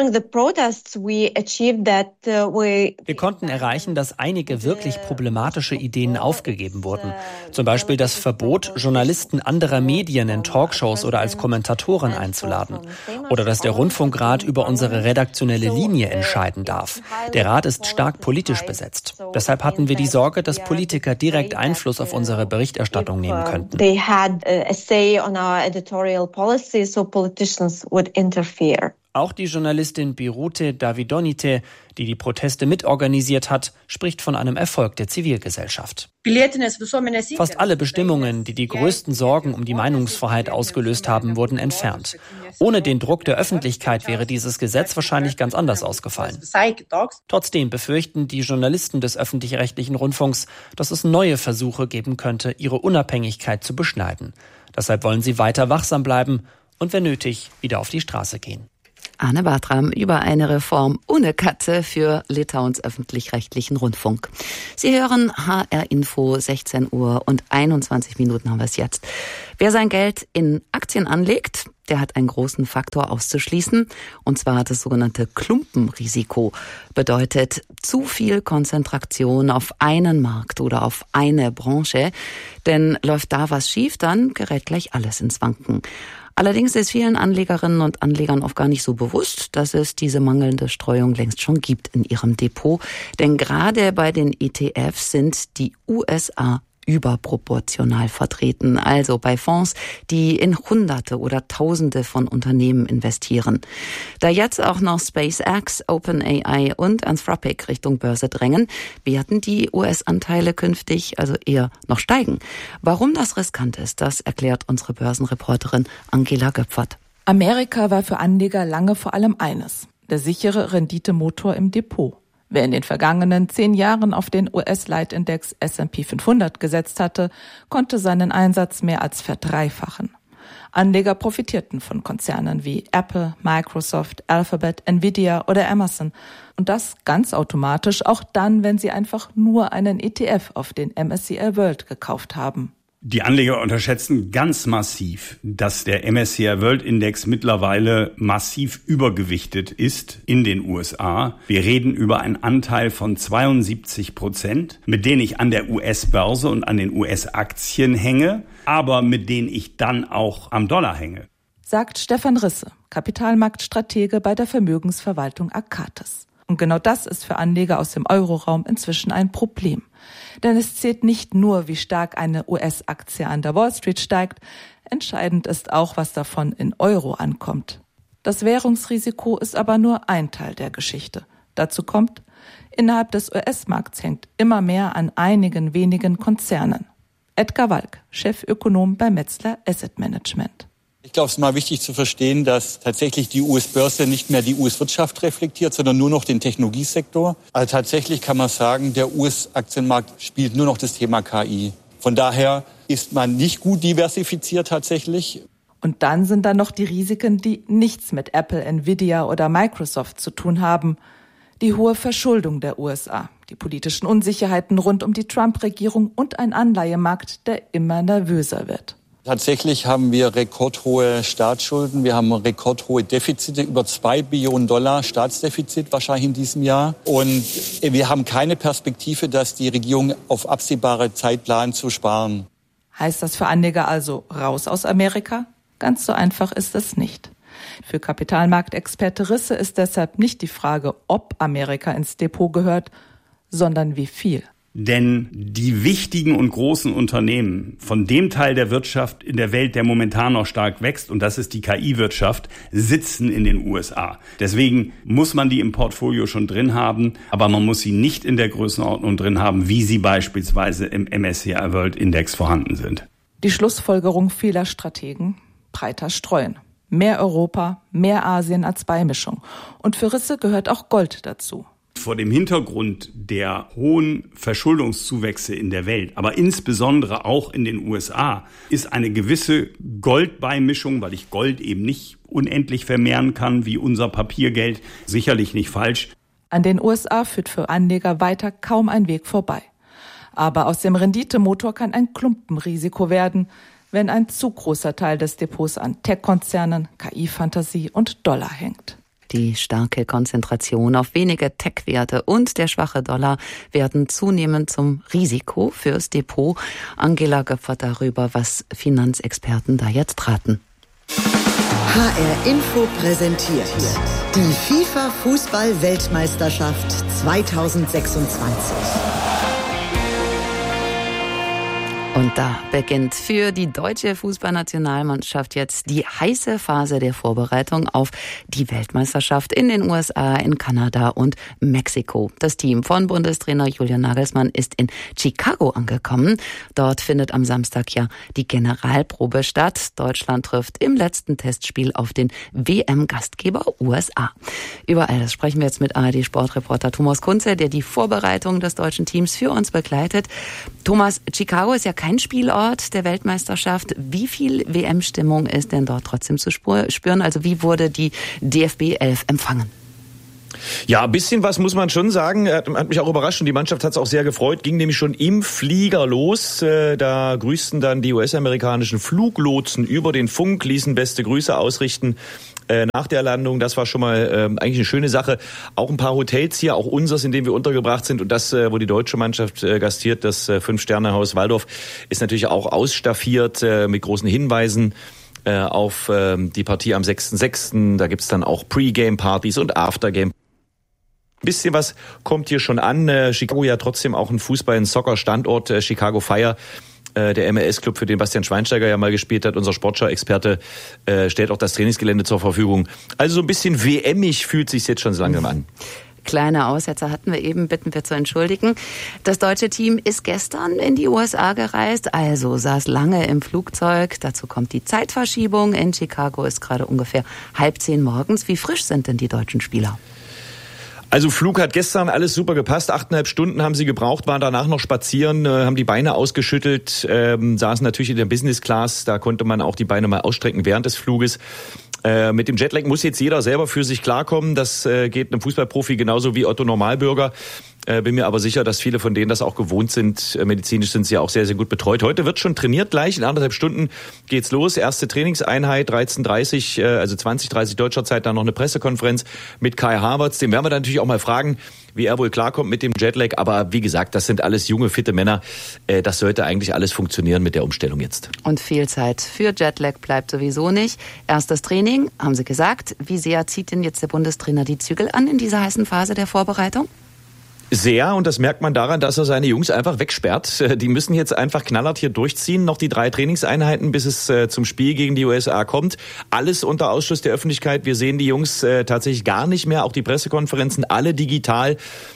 Wir konnten erreichen, dass einige wirklich problematische Ideen aufgegeben wurden. Zum Beispiel das Verbot, Journalisten anderer Medien in Talkshows oder als Kommentatoren einzuladen. Oder dass der Rundfunkrat über unsere redaktionelle Linie entscheiden darf. Der Rat ist stark politisch besetzt. Deshalb hatten wir die Sorge, dass Politiker direkt Einfluss auf unsere Berichterstattung nehmen könnten. A say on our editorial policy, so politicians would interfere. Auch die Journalistin Birute Davidonite, die die Proteste mitorganisiert hat, spricht von einem Erfolg der Zivilgesellschaft. Fast alle Bestimmungen, die die größten Sorgen um die Meinungsfreiheit ausgelöst haben, wurden entfernt. Ohne den Druck der Öffentlichkeit wäre dieses Gesetz wahrscheinlich ganz anders ausgefallen. Trotzdem befürchten die Journalisten des öffentlich-rechtlichen Rundfunks, dass es neue Versuche geben könnte, ihre Unabhängigkeit zu beschneiden. Deshalb wollen sie weiter wachsam bleiben und, wenn nötig, wieder auf die Straße gehen. Anne Bartram über eine Reform ohne Katze für Litauens öffentlich-rechtlichen Rundfunk. Sie hören HR Info, 16 Uhr und 21 Minuten haben wir es jetzt. Wer sein Geld in Aktien anlegt, der hat einen großen Faktor auszuschließen, und zwar das sogenannte Klumpenrisiko. Bedeutet zu viel Konzentration auf einen Markt oder auf eine Branche, denn läuft da was schief, dann gerät gleich alles ins Wanken. Allerdings ist vielen Anlegerinnen und Anlegern oft gar nicht so bewusst, dass es diese mangelnde Streuung längst schon gibt in ihrem Depot. Denn gerade bei den ETFs sind die USA überproportional vertreten, also bei Fonds, die in Hunderte oder Tausende von Unternehmen investieren. Da jetzt auch noch SpaceX, OpenAI und Anthropic Richtung Börse drängen, werden die US-Anteile künftig also eher noch steigen. Warum das riskant ist, das erklärt unsere Börsenreporterin Angela Göpfert. Amerika war für Anleger lange vor allem eines: der sichere Renditemotor im Depot. Wer in den vergangenen 10 Jahren auf den US-Leitindex S&P 500 gesetzt hatte, konnte seinen Einsatz mehr als verdreifachen. Anleger profitierten von Konzernen wie Apple, Microsoft, Alphabet, Nvidia oder Amazon. Und das ganz automatisch, auch dann, wenn sie einfach nur einen ETF auf den MSCI World gekauft haben. Die Anleger unterschätzen ganz massiv, dass der MSCI World Index mittlerweile massiv übergewichtet ist in den USA. Wir reden über einen Anteil von 72%, mit denen ich an der US-Börse und an den US-Aktien hänge, aber mit denen ich dann auch am Dollar hänge. Sagt Stefan Risse, Kapitalmarktstratege bei der Vermögensverwaltung Arcatis. Und genau das ist für Anleger aus dem Euroraum inzwischen ein Problem. Denn es zählt nicht nur, wie stark eine US-Aktie an der Wall Street steigt, entscheidend ist auch, was davon in Euro ankommt. Das Währungsrisiko ist aber nur ein Teil der Geschichte. Dazu kommt, innerhalb des US-Markts hängt immer mehr an einigen wenigen Konzernen. Edgar Walk, Chefökonom bei Metzler Asset Management. Ich glaube, es ist mal wichtig zu verstehen, dass tatsächlich die US-Börse nicht mehr die US-Wirtschaft reflektiert, sondern nur noch den Technologiesektor. Also tatsächlich kann man sagen, der US-Aktienmarkt spielt nur noch das Thema KI. Von daher ist man nicht gut diversifiziert tatsächlich. Und dann sind da noch die Risiken, die nichts mit Apple, Nvidia oder Microsoft zu tun haben. Die hohe Verschuldung der USA, die politischen Unsicherheiten rund um die Trump-Regierung und ein Anleihemarkt, der immer nervöser wird. Tatsächlich haben wir rekordhohe Staatsschulden. Wir haben rekordhohe Defizite, über $2 Billionen Staatsdefizit wahrscheinlich in diesem Jahr. Und wir haben keine Perspektive, dass die Regierung auf absehbare Zeit plant zu sparen. Heißt das für Anleger also raus aus Amerika? Ganz so einfach ist es nicht. Für Kapitalmarktexperte Risse ist deshalb nicht die Frage, ob Amerika ins Depot gehört, sondern wie viel. Denn die wichtigen und großen Unternehmen von dem Teil der Wirtschaft in der Welt, der momentan noch stark wächst, und das ist die KI-Wirtschaft, sitzen in den USA. Deswegen muss man die im Portfolio schon drin haben, aber man muss sie nicht in der Größenordnung drin haben, wie sie beispielsweise im MSCI World Index vorhanden sind. Die Schlussfolgerung vieler Strategen: breiter streuen. Mehr Europa, mehr Asien als Beimischung. Und für Risse gehört auch Gold dazu. Vor dem Hintergrund der hohen Verschuldungszuwächse in der Welt, aber insbesondere auch in den USA, ist eine gewisse Goldbeimischung, weil ich Gold eben nicht unendlich vermehren kann wie unser Papiergeld, sicherlich nicht falsch. An den USA führt für Anleger weiter kaum ein Weg vorbei. Aber aus dem Renditemotor kann ein Klumpenrisiko werden, wenn ein zu großer Teil des Depots an Tech-Konzernen, KI-Fantasie und Dollar hängt. Die starke Konzentration auf wenige Tech-Werte und der schwache Dollar werden zunehmend zum Risiko fürs Depot. Angela Göpfert darüber, was Finanzexperten da jetzt raten. HR Info präsentiert die FIFA-Fußball-Weltmeisterschaft 2026. Und da beginnt für die deutsche Fußballnationalmannschaft jetzt die heiße Phase der Vorbereitung auf die Weltmeisterschaft in den USA, in Kanada und Mexiko. Das Team von Bundestrainer Julian Nagelsmann ist in Chicago angekommen. Dort findet am Samstag ja die Generalprobe statt. Deutschland trifft im letzten Testspiel auf den WM-Gastgeber USA. Über all das sprechen wir jetzt mit ARD-Sportreporter Thomas Kunze, der die Vorbereitung des deutschen Teams für uns begleitet. Thomas, Chicago ist ja kein Spielort der Weltmeisterschaft. Wie viel WM-Stimmung ist denn dort trotzdem zu spüren? Also wie wurde die DFB 11 empfangen? Ja, ein bisschen was muss man schon sagen. Hat mich auch überrascht und die Mannschaft hat es auch sehr gefreut. Ging nämlich schon im Flieger los. Da grüßten dann die US-amerikanischen Fluglotsen über den Funk, ließen beste Grüße ausrichten nach der Landung. Das war schon mal eigentlich eine schöne Sache. Auch ein paar Hotels hier, auch unseres, in dem wir untergebracht sind. Und das, wo die deutsche Mannschaft gastiert, das 5-Sterne-Haus Waldorf, ist natürlich auch ausstaffiert mit großen Hinweisen auf die Partie am 6.6. Da gibt's dann auch Pre-Game-Partys und After-Game. Ein bisschen was kommt hier schon an. Chicago ja trotzdem auch ein Fußball-, ein Soccer-Standort. Chicago Fire, der MLS-Club, für den Bastian Schweinsteiger ja mal gespielt hat, unser Sportschau-Experte, stellt auch das Trainingsgelände zur Verfügung. Also so ein bisschen WM-ig fühlt sich's jetzt schon so langsam an. Kleine Aussetzer hatten wir eben, bitten wir zu entschuldigen. Das deutsche Team ist gestern in die USA gereist, also saß lange im Flugzeug. Dazu kommt die Zeitverschiebung. In Chicago ist gerade ungefähr 9:30 morgens. Wie frisch sind denn die deutschen Spieler? Also Flug hat gestern alles super gepasst. 8,5 Stunden haben sie gebraucht, waren danach noch spazieren, haben die Beine ausgeschüttelt, saßen natürlich in der Business Class. Da konnte man auch die Beine mal ausstrecken während des Fluges. Mit dem Jetlag muss jetzt jeder selber für sich klarkommen. Das geht einem Fußballprofi genauso wie Otto Normalbürger. Bin mir aber sicher, dass viele von denen das auch gewohnt sind. Medizinisch sind sie ja auch sehr, sehr gut betreut. Heute wird schon trainiert gleich. In 1,5 Stunden geht's los. Erste Trainingseinheit, 13:30, also 20:30 deutscher Zeit, dann noch eine Pressekonferenz mit Kai Havertz. Den werden wir dann natürlich auch mal fragen, wie er wohl klarkommt mit dem Jetlag. Aber wie gesagt, das sind alles junge, fitte Männer. Das sollte eigentlich alles funktionieren mit der Umstellung jetzt. Und viel Zeit für Jetlag bleibt sowieso nicht. Erstes Training, haben Sie gesagt. Wie sehr zieht denn jetzt der Bundestrainer die Zügel an in dieser heißen Phase der Vorbereitung? Sehr, und das merkt man daran, dass er seine Jungs einfach wegsperrt. Die müssen jetzt einfach knallhart hier durchziehen, noch die 3 Trainingseinheiten, bis es zum Spiel gegen die USA kommt. Alles unter Ausschluss der Öffentlichkeit. Wir sehen die Jungs tatsächlich gar nicht mehr, auch die Pressekonferenzen, alle digital.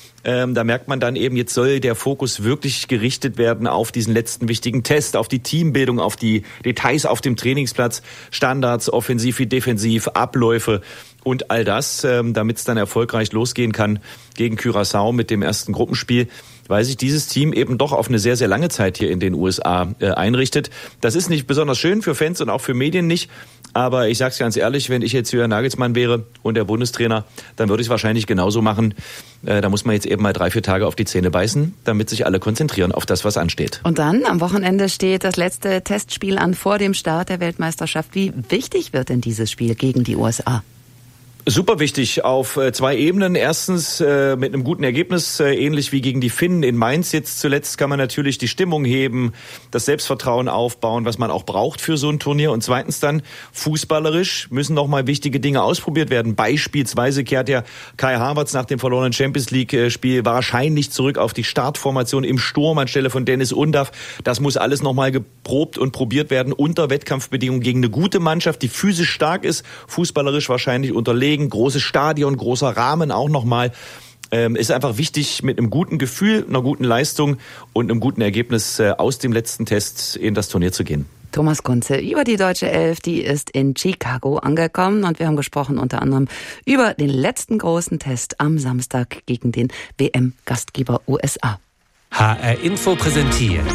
Da merkt man dann eben, jetzt soll der Fokus wirklich gerichtet werden auf diesen letzten wichtigen Test, auf die Teambildung, auf die Details auf dem Trainingsplatz, Standards, offensiv wie defensiv, Abläufe und all das, damit es dann erfolgreich losgehen kann gegen Curaçao mit dem ersten Gruppenspiel, weil sich dieses Team eben doch auf eine sehr, sehr lange Zeit hier in den USA einrichtet. Das ist nicht besonders schön für Fans und auch für Medien nicht. Aber ich sag's ganz ehrlich, wenn ich jetzt Julian Nagelsmann wäre und der Bundestrainer, dann würde ich es wahrscheinlich genauso machen. Da muss man jetzt eben mal 3-4 Tage auf die Zähne beißen, damit sich alle konzentrieren auf das, was ansteht. Und dann am Wochenende steht das letzte Testspiel an vor dem Start der Weltmeisterschaft. Wie wichtig wird denn dieses Spiel gegen die USA? Super wichtig auf 2 Ebenen. Erstens mit einem guten Ergebnis, ähnlich wie gegen die Finnen in Mainz. Jetzt zuletzt kann man natürlich die Stimmung heben, das Selbstvertrauen aufbauen, was man auch braucht für so ein Turnier. Und zweitens dann fußballerisch müssen noch mal wichtige Dinge ausprobiert werden. Beispielsweise kehrt ja Kai Havertz nach dem verlorenen Champions-League-Spiel wahrscheinlich zurück auf die Startformation im Sturm anstelle von Dennis Undaff. Das muss alles noch mal geprobt und probiert werden unter Wettkampfbedingungen gegen eine gute Mannschaft, die physisch stark ist, fußballerisch wahrscheinlich unterlegen. Großes Stadion, großer Rahmen auch nochmal. Ist einfach wichtig, mit einem guten Gefühl, einer guten Leistung und einem guten Ergebnis aus dem letzten Test in das Turnier zu gehen. Thomas Kunze über die deutsche Elf, die ist in Chicago angekommen und wir haben gesprochen unter anderem über den letzten großen Test am Samstag gegen den WM-Gastgeber USA. HR Info präsentiert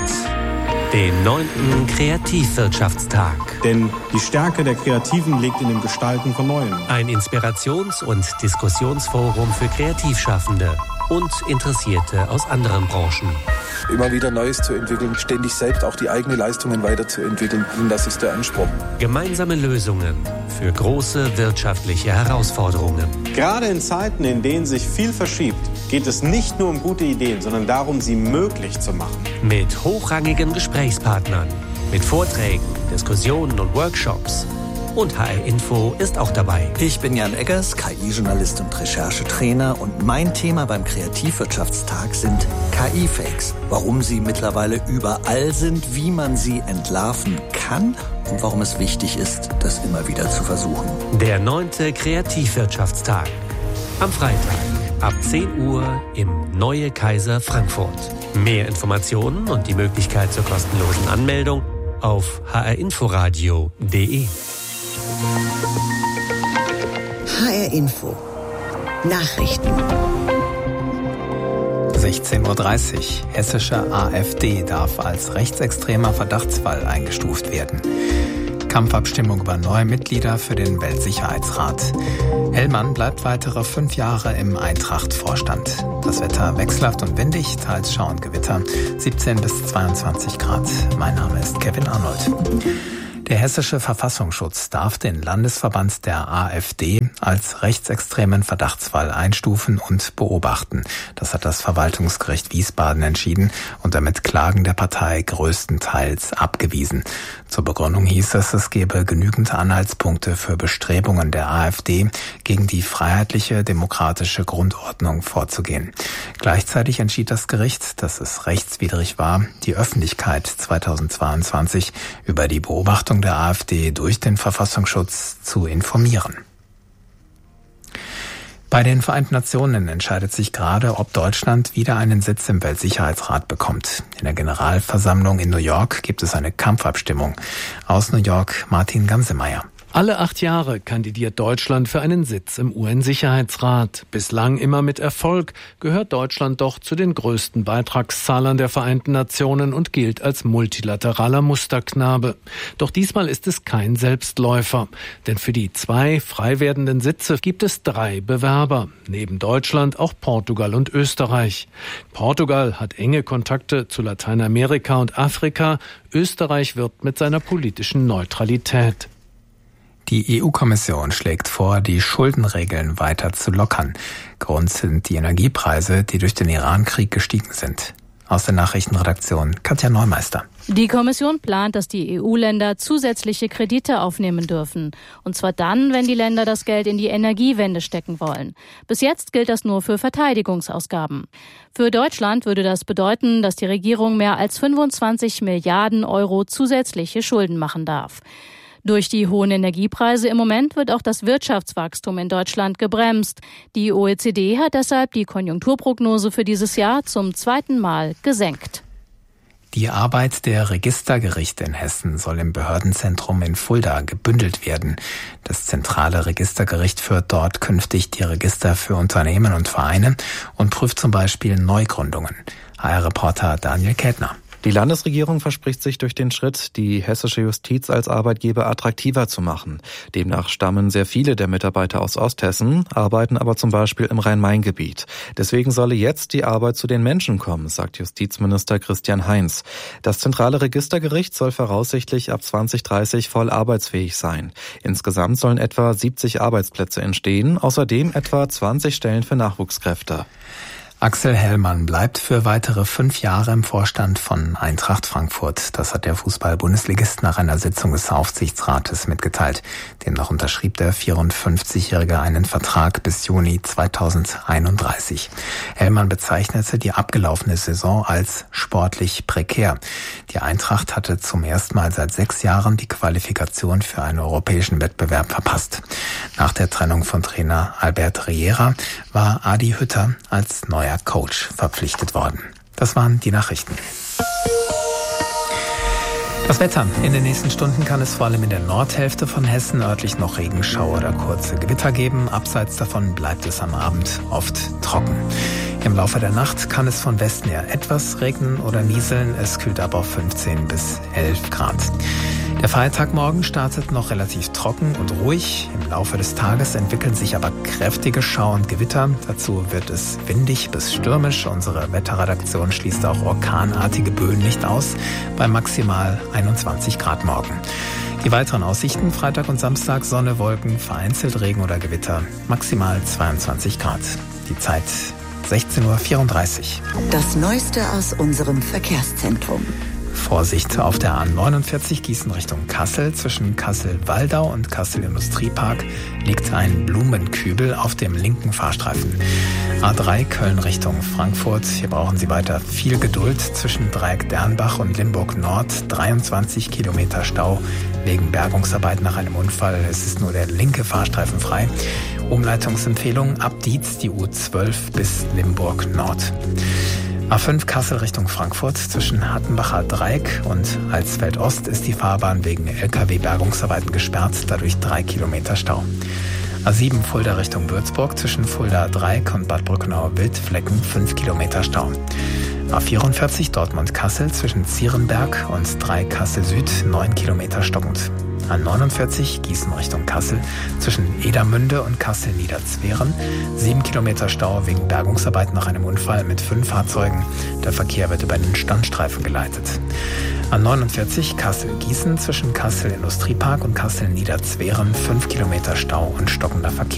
den 9. Kreativwirtschaftstag. Denn die Stärke der Kreativen liegt in dem Gestalten von Neuem. Ein Inspirations- und Diskussionsforum für Kreativschaffende. und Interessierte aus anderen Branchen. Immer wieder Neues zu entwickeln, ständig selbst auch die eigenen Leistungen weiterzuentwickeln. Und das ist der Anspruch. Gemeinsame Lösungen für große wirtschaftliche Herausforderungen. Gerade in Zeiten, in denen sich viel verschiebt, geht es nicht nur um gute Ideen, sondern darum, sie möglich zu machen. Mit hochrangigen Gesprächspartnern, mit Vorträgen, Diskussionen und Workshops. Und HR Info ist auch dabei. Ich bin Jan Eggers, KI-Journalist und Recherchetrainer. Und mein Thema beim Kreativwirtschaftstag sind KI-Fakes. Warum sie mittlerweile überall sind, wie man sie entlarven kann und warum es wichtig ist, das immer wieder zu versuchen. Der 9. Kreativwirtschaftstag. Am Freitag ab 10 Uhr im Neue Kaiser Frankfurt. Mehr Informationen und die Möglichkeit zur kostenlosen Anmeldung auf hrinforadio.de. HR Info. Nachrichten. 16:30 Uhr. Hessische AfD darf als rechtsextremer Verdachtsfall eingestuft werden. Kampfabstimmung über neue Mitglieder für den Weltsicherheitsrat. Hellmann bleibt weitere 5 Jahre im Eintracht-Vorstand. Das Wetter wechselhaft und windig, teils Schau und Gewitter, 17 bis 22 Grad. Mein Name ist Kevin Arnold. Der Hessische Verfassungsschutz darf den Landesverband der AfD als rechtsextremen Verdachtsfall einstufen und beobachten. Das hat das Verwaltungsgericht Wiesbaden entschieden und damit Klagen der Partei größtenteils abgewiesen. Zur Begründung hieß es gebe genügend Anhaltspunkte für Bestrebungen der AfD, gegen die freiheitliche demokratische Grundordnung vorzugehen. Gleichzeitig entschied das Gericht, dass es rechtswidrig war, die Öffentlichkeit 2022 über die Beobachtung der AfD durch den Verfassungsschutz zu informieren. Bei den Vereinten Nationen entscheidet sich gerade, ob Deutschland wieder einen Sitz im Weltsicherheitsrat bekommt. In der Generalversammlung in New York gibt es eine Kampfabstimmung. Aus New York Martin Gansemeyer. Alle 8 Jahre kandidiert Deutschland für einen Sitz im UN-Sicherheitsrat. Bislang immer mit Erfolg, gehört Deutschland doch zu den größten Beitragszahlern der Vereinten Nationen und gilt als multilateraler Musterknabe. Doch diesmal ist es kein Selbstläufer. Denn für die 2 frei werdenden Sitze gibt es 3 Bewerber. Neben Deutschland auch Portugal und Österreich. Portugal hat enge Kontakte zu Lateinamerika und Afrika. Österreich wirbt mit seiner politischen Neutralität. Die EU-Kommission schlägt vor, die Schuldenregeln weiter zu lockern. Grund sind die Energiepreise, die durch den Iran-Krieg gestiegen sind. Aus der Nachrichtenredaktion Katja Neumeister. Die Kommission plant, dass die EU-Länder zusätzliche Kredite aufnehmen dürfen. Und zwar dann, wenn die Länder das Geld in die Energiewende stecken wollen. Bis jetzt gilt das nur für Verteidigungsausgaben. Für Deutschland würde das bedeuten, dass die Regierung mehr als 25 Milliarden Euro zusätzliche Schulden machen darf. Durch die hohen Energiepreise im Moment wird auch das Wirtschaftswachstum in Deutschland gebremst. Die OECD hat deshalb die Konjunkturprognose für dieses Jahr zum 2. Mal gesenkt. Die Arbeit der Registergerichte in Hessen soll im Behördenzentrum in Fulda gebündelt werden. Das zentrale Registergericht führt dort künftig die Register für Unternehmen und Vereine und prüft zum Beispiel Neugründungen. HR-Reporter Daniel Kätner. Die Landesregierung verspricht sich durch den Schritt, die hessische Justiz als Arbeitgeber attraktiver zu machen. Demnach stammen sehr viele der Mitarbeiter aus Osthessen, arbeiten aber zum Beispiel im Rhein-Main-Gebiet. Deswegen solle jetzt die Arbeit zu den Menschen kommen, sagt Justizminister Christian Heinz. Das zentrale Registergericht soll voraussichtlich ab 2030 voll arbeitsfähig sein. Insgesamt sollen etwa 70 Arbeitsplätze entstehen, außerdem etwa 20 Stellen für Nachwuchskräfte. Axel Hellmann bleibt für weitere 5 Jahre im Vorstand von Eintracht Frankfurt. Das hat der Fußball-Bundesligist nach einer Sitzung des Aufsichtsrates mitgeteilt. Demnach unterschrieb der 54-Jährige einen Vertrag bis Juni 2031. Hellmann bezeichnete die abgelaufene Saison als sportlich prekär. Die Eintracht hatte zum ersten Mal seit 6 Jahren die Qualifikation für einen europäischen Wettbewerb verpasst. Nach der Trennung von Trainer Albert Riera war Adi Hütter als neuer Coach verpflichtet worden. Das waren die Nachrichten. Das Wetter. In den nächsten Stunden kann es vor allem in der Nordhälfte von Hessen örtlich noch Regenschauer oder kurze Gewitter geben. Abseits davon bleibt es am Abend oft trocken. Im Laufe der Nacht kann es von Westen her etwas regnen oder nieseln. Es kühlt ab auf 15 bis 11 Grad. Der Feiertag morgen startet noch relativ trocken und ruhig. Im Laufe des Tages entwickeln sich aber kräftige Schauer und Gewitter. Dazu wird es windig bis stürmisch. Unsere Wetterredaktion schließt auch orkanartige Böen nicht aus, bei maximal 21 Grad morgen. Die weiteren Aussichten: Freitag und Samstag Sonne, Wolken, vereinzelt Regen oder Gewitter, maximal 22 Grad. Die Zeit 16:34 Uhr. Das Neueste aus unserem Verkehrszentrum. Vorsicht auf der A49 Gießen Richtung Kassel. Zwischen Kassel-Waldau und Kassel-Industriepark liegt ein Blumenkübel auf dem linken Fahrstreifen. A3 Köln Richtung Frankfurt. Hier brauchen Sie weiter viel Geduld. Zwischen Dreieck Dernbach und Limburg Nord 23 Kilometer Stau wegen Bergungsarbeit nach einem Unfall. Es ist nur der linke Fahrstreifen frei. Umleitungsempfehlung ab Dietz die U12 bis Limburg Nord. A5 Kassel Richtung Frankfurt. Zwischen Hattenbacher Dreieck und Alsfeld Ost ist die Fahrbahn wegen LKW-Bergungsarbeiten gesperrt, dadurch 3 Kilometer Stau. A7 Fulda Richtung Würzburg. Zwischen Fulda Dreieck und Bad Brückenauer Wildflecken 5 Kilometer Stau. A44 Dortmund-Kassel. Zwischen Zierenberg und 3 Kassel Süd 9 Kilometer stockend. A49 Gießen Richtung Kassel. Zwischen Edermünde und Kassel-Niederzweren 7 Kilometer Stau wegen Bergungsarbeit nach einem Unfall mit 5 Fahrzeugen. Der Verkehr wird über den Standstreifen geleitet. A49 Kassel-Gießen. Zwischen Kassel-Industriepark und Kassel-Niederzweren 5 Kilometer Stau und stockender Verkehr.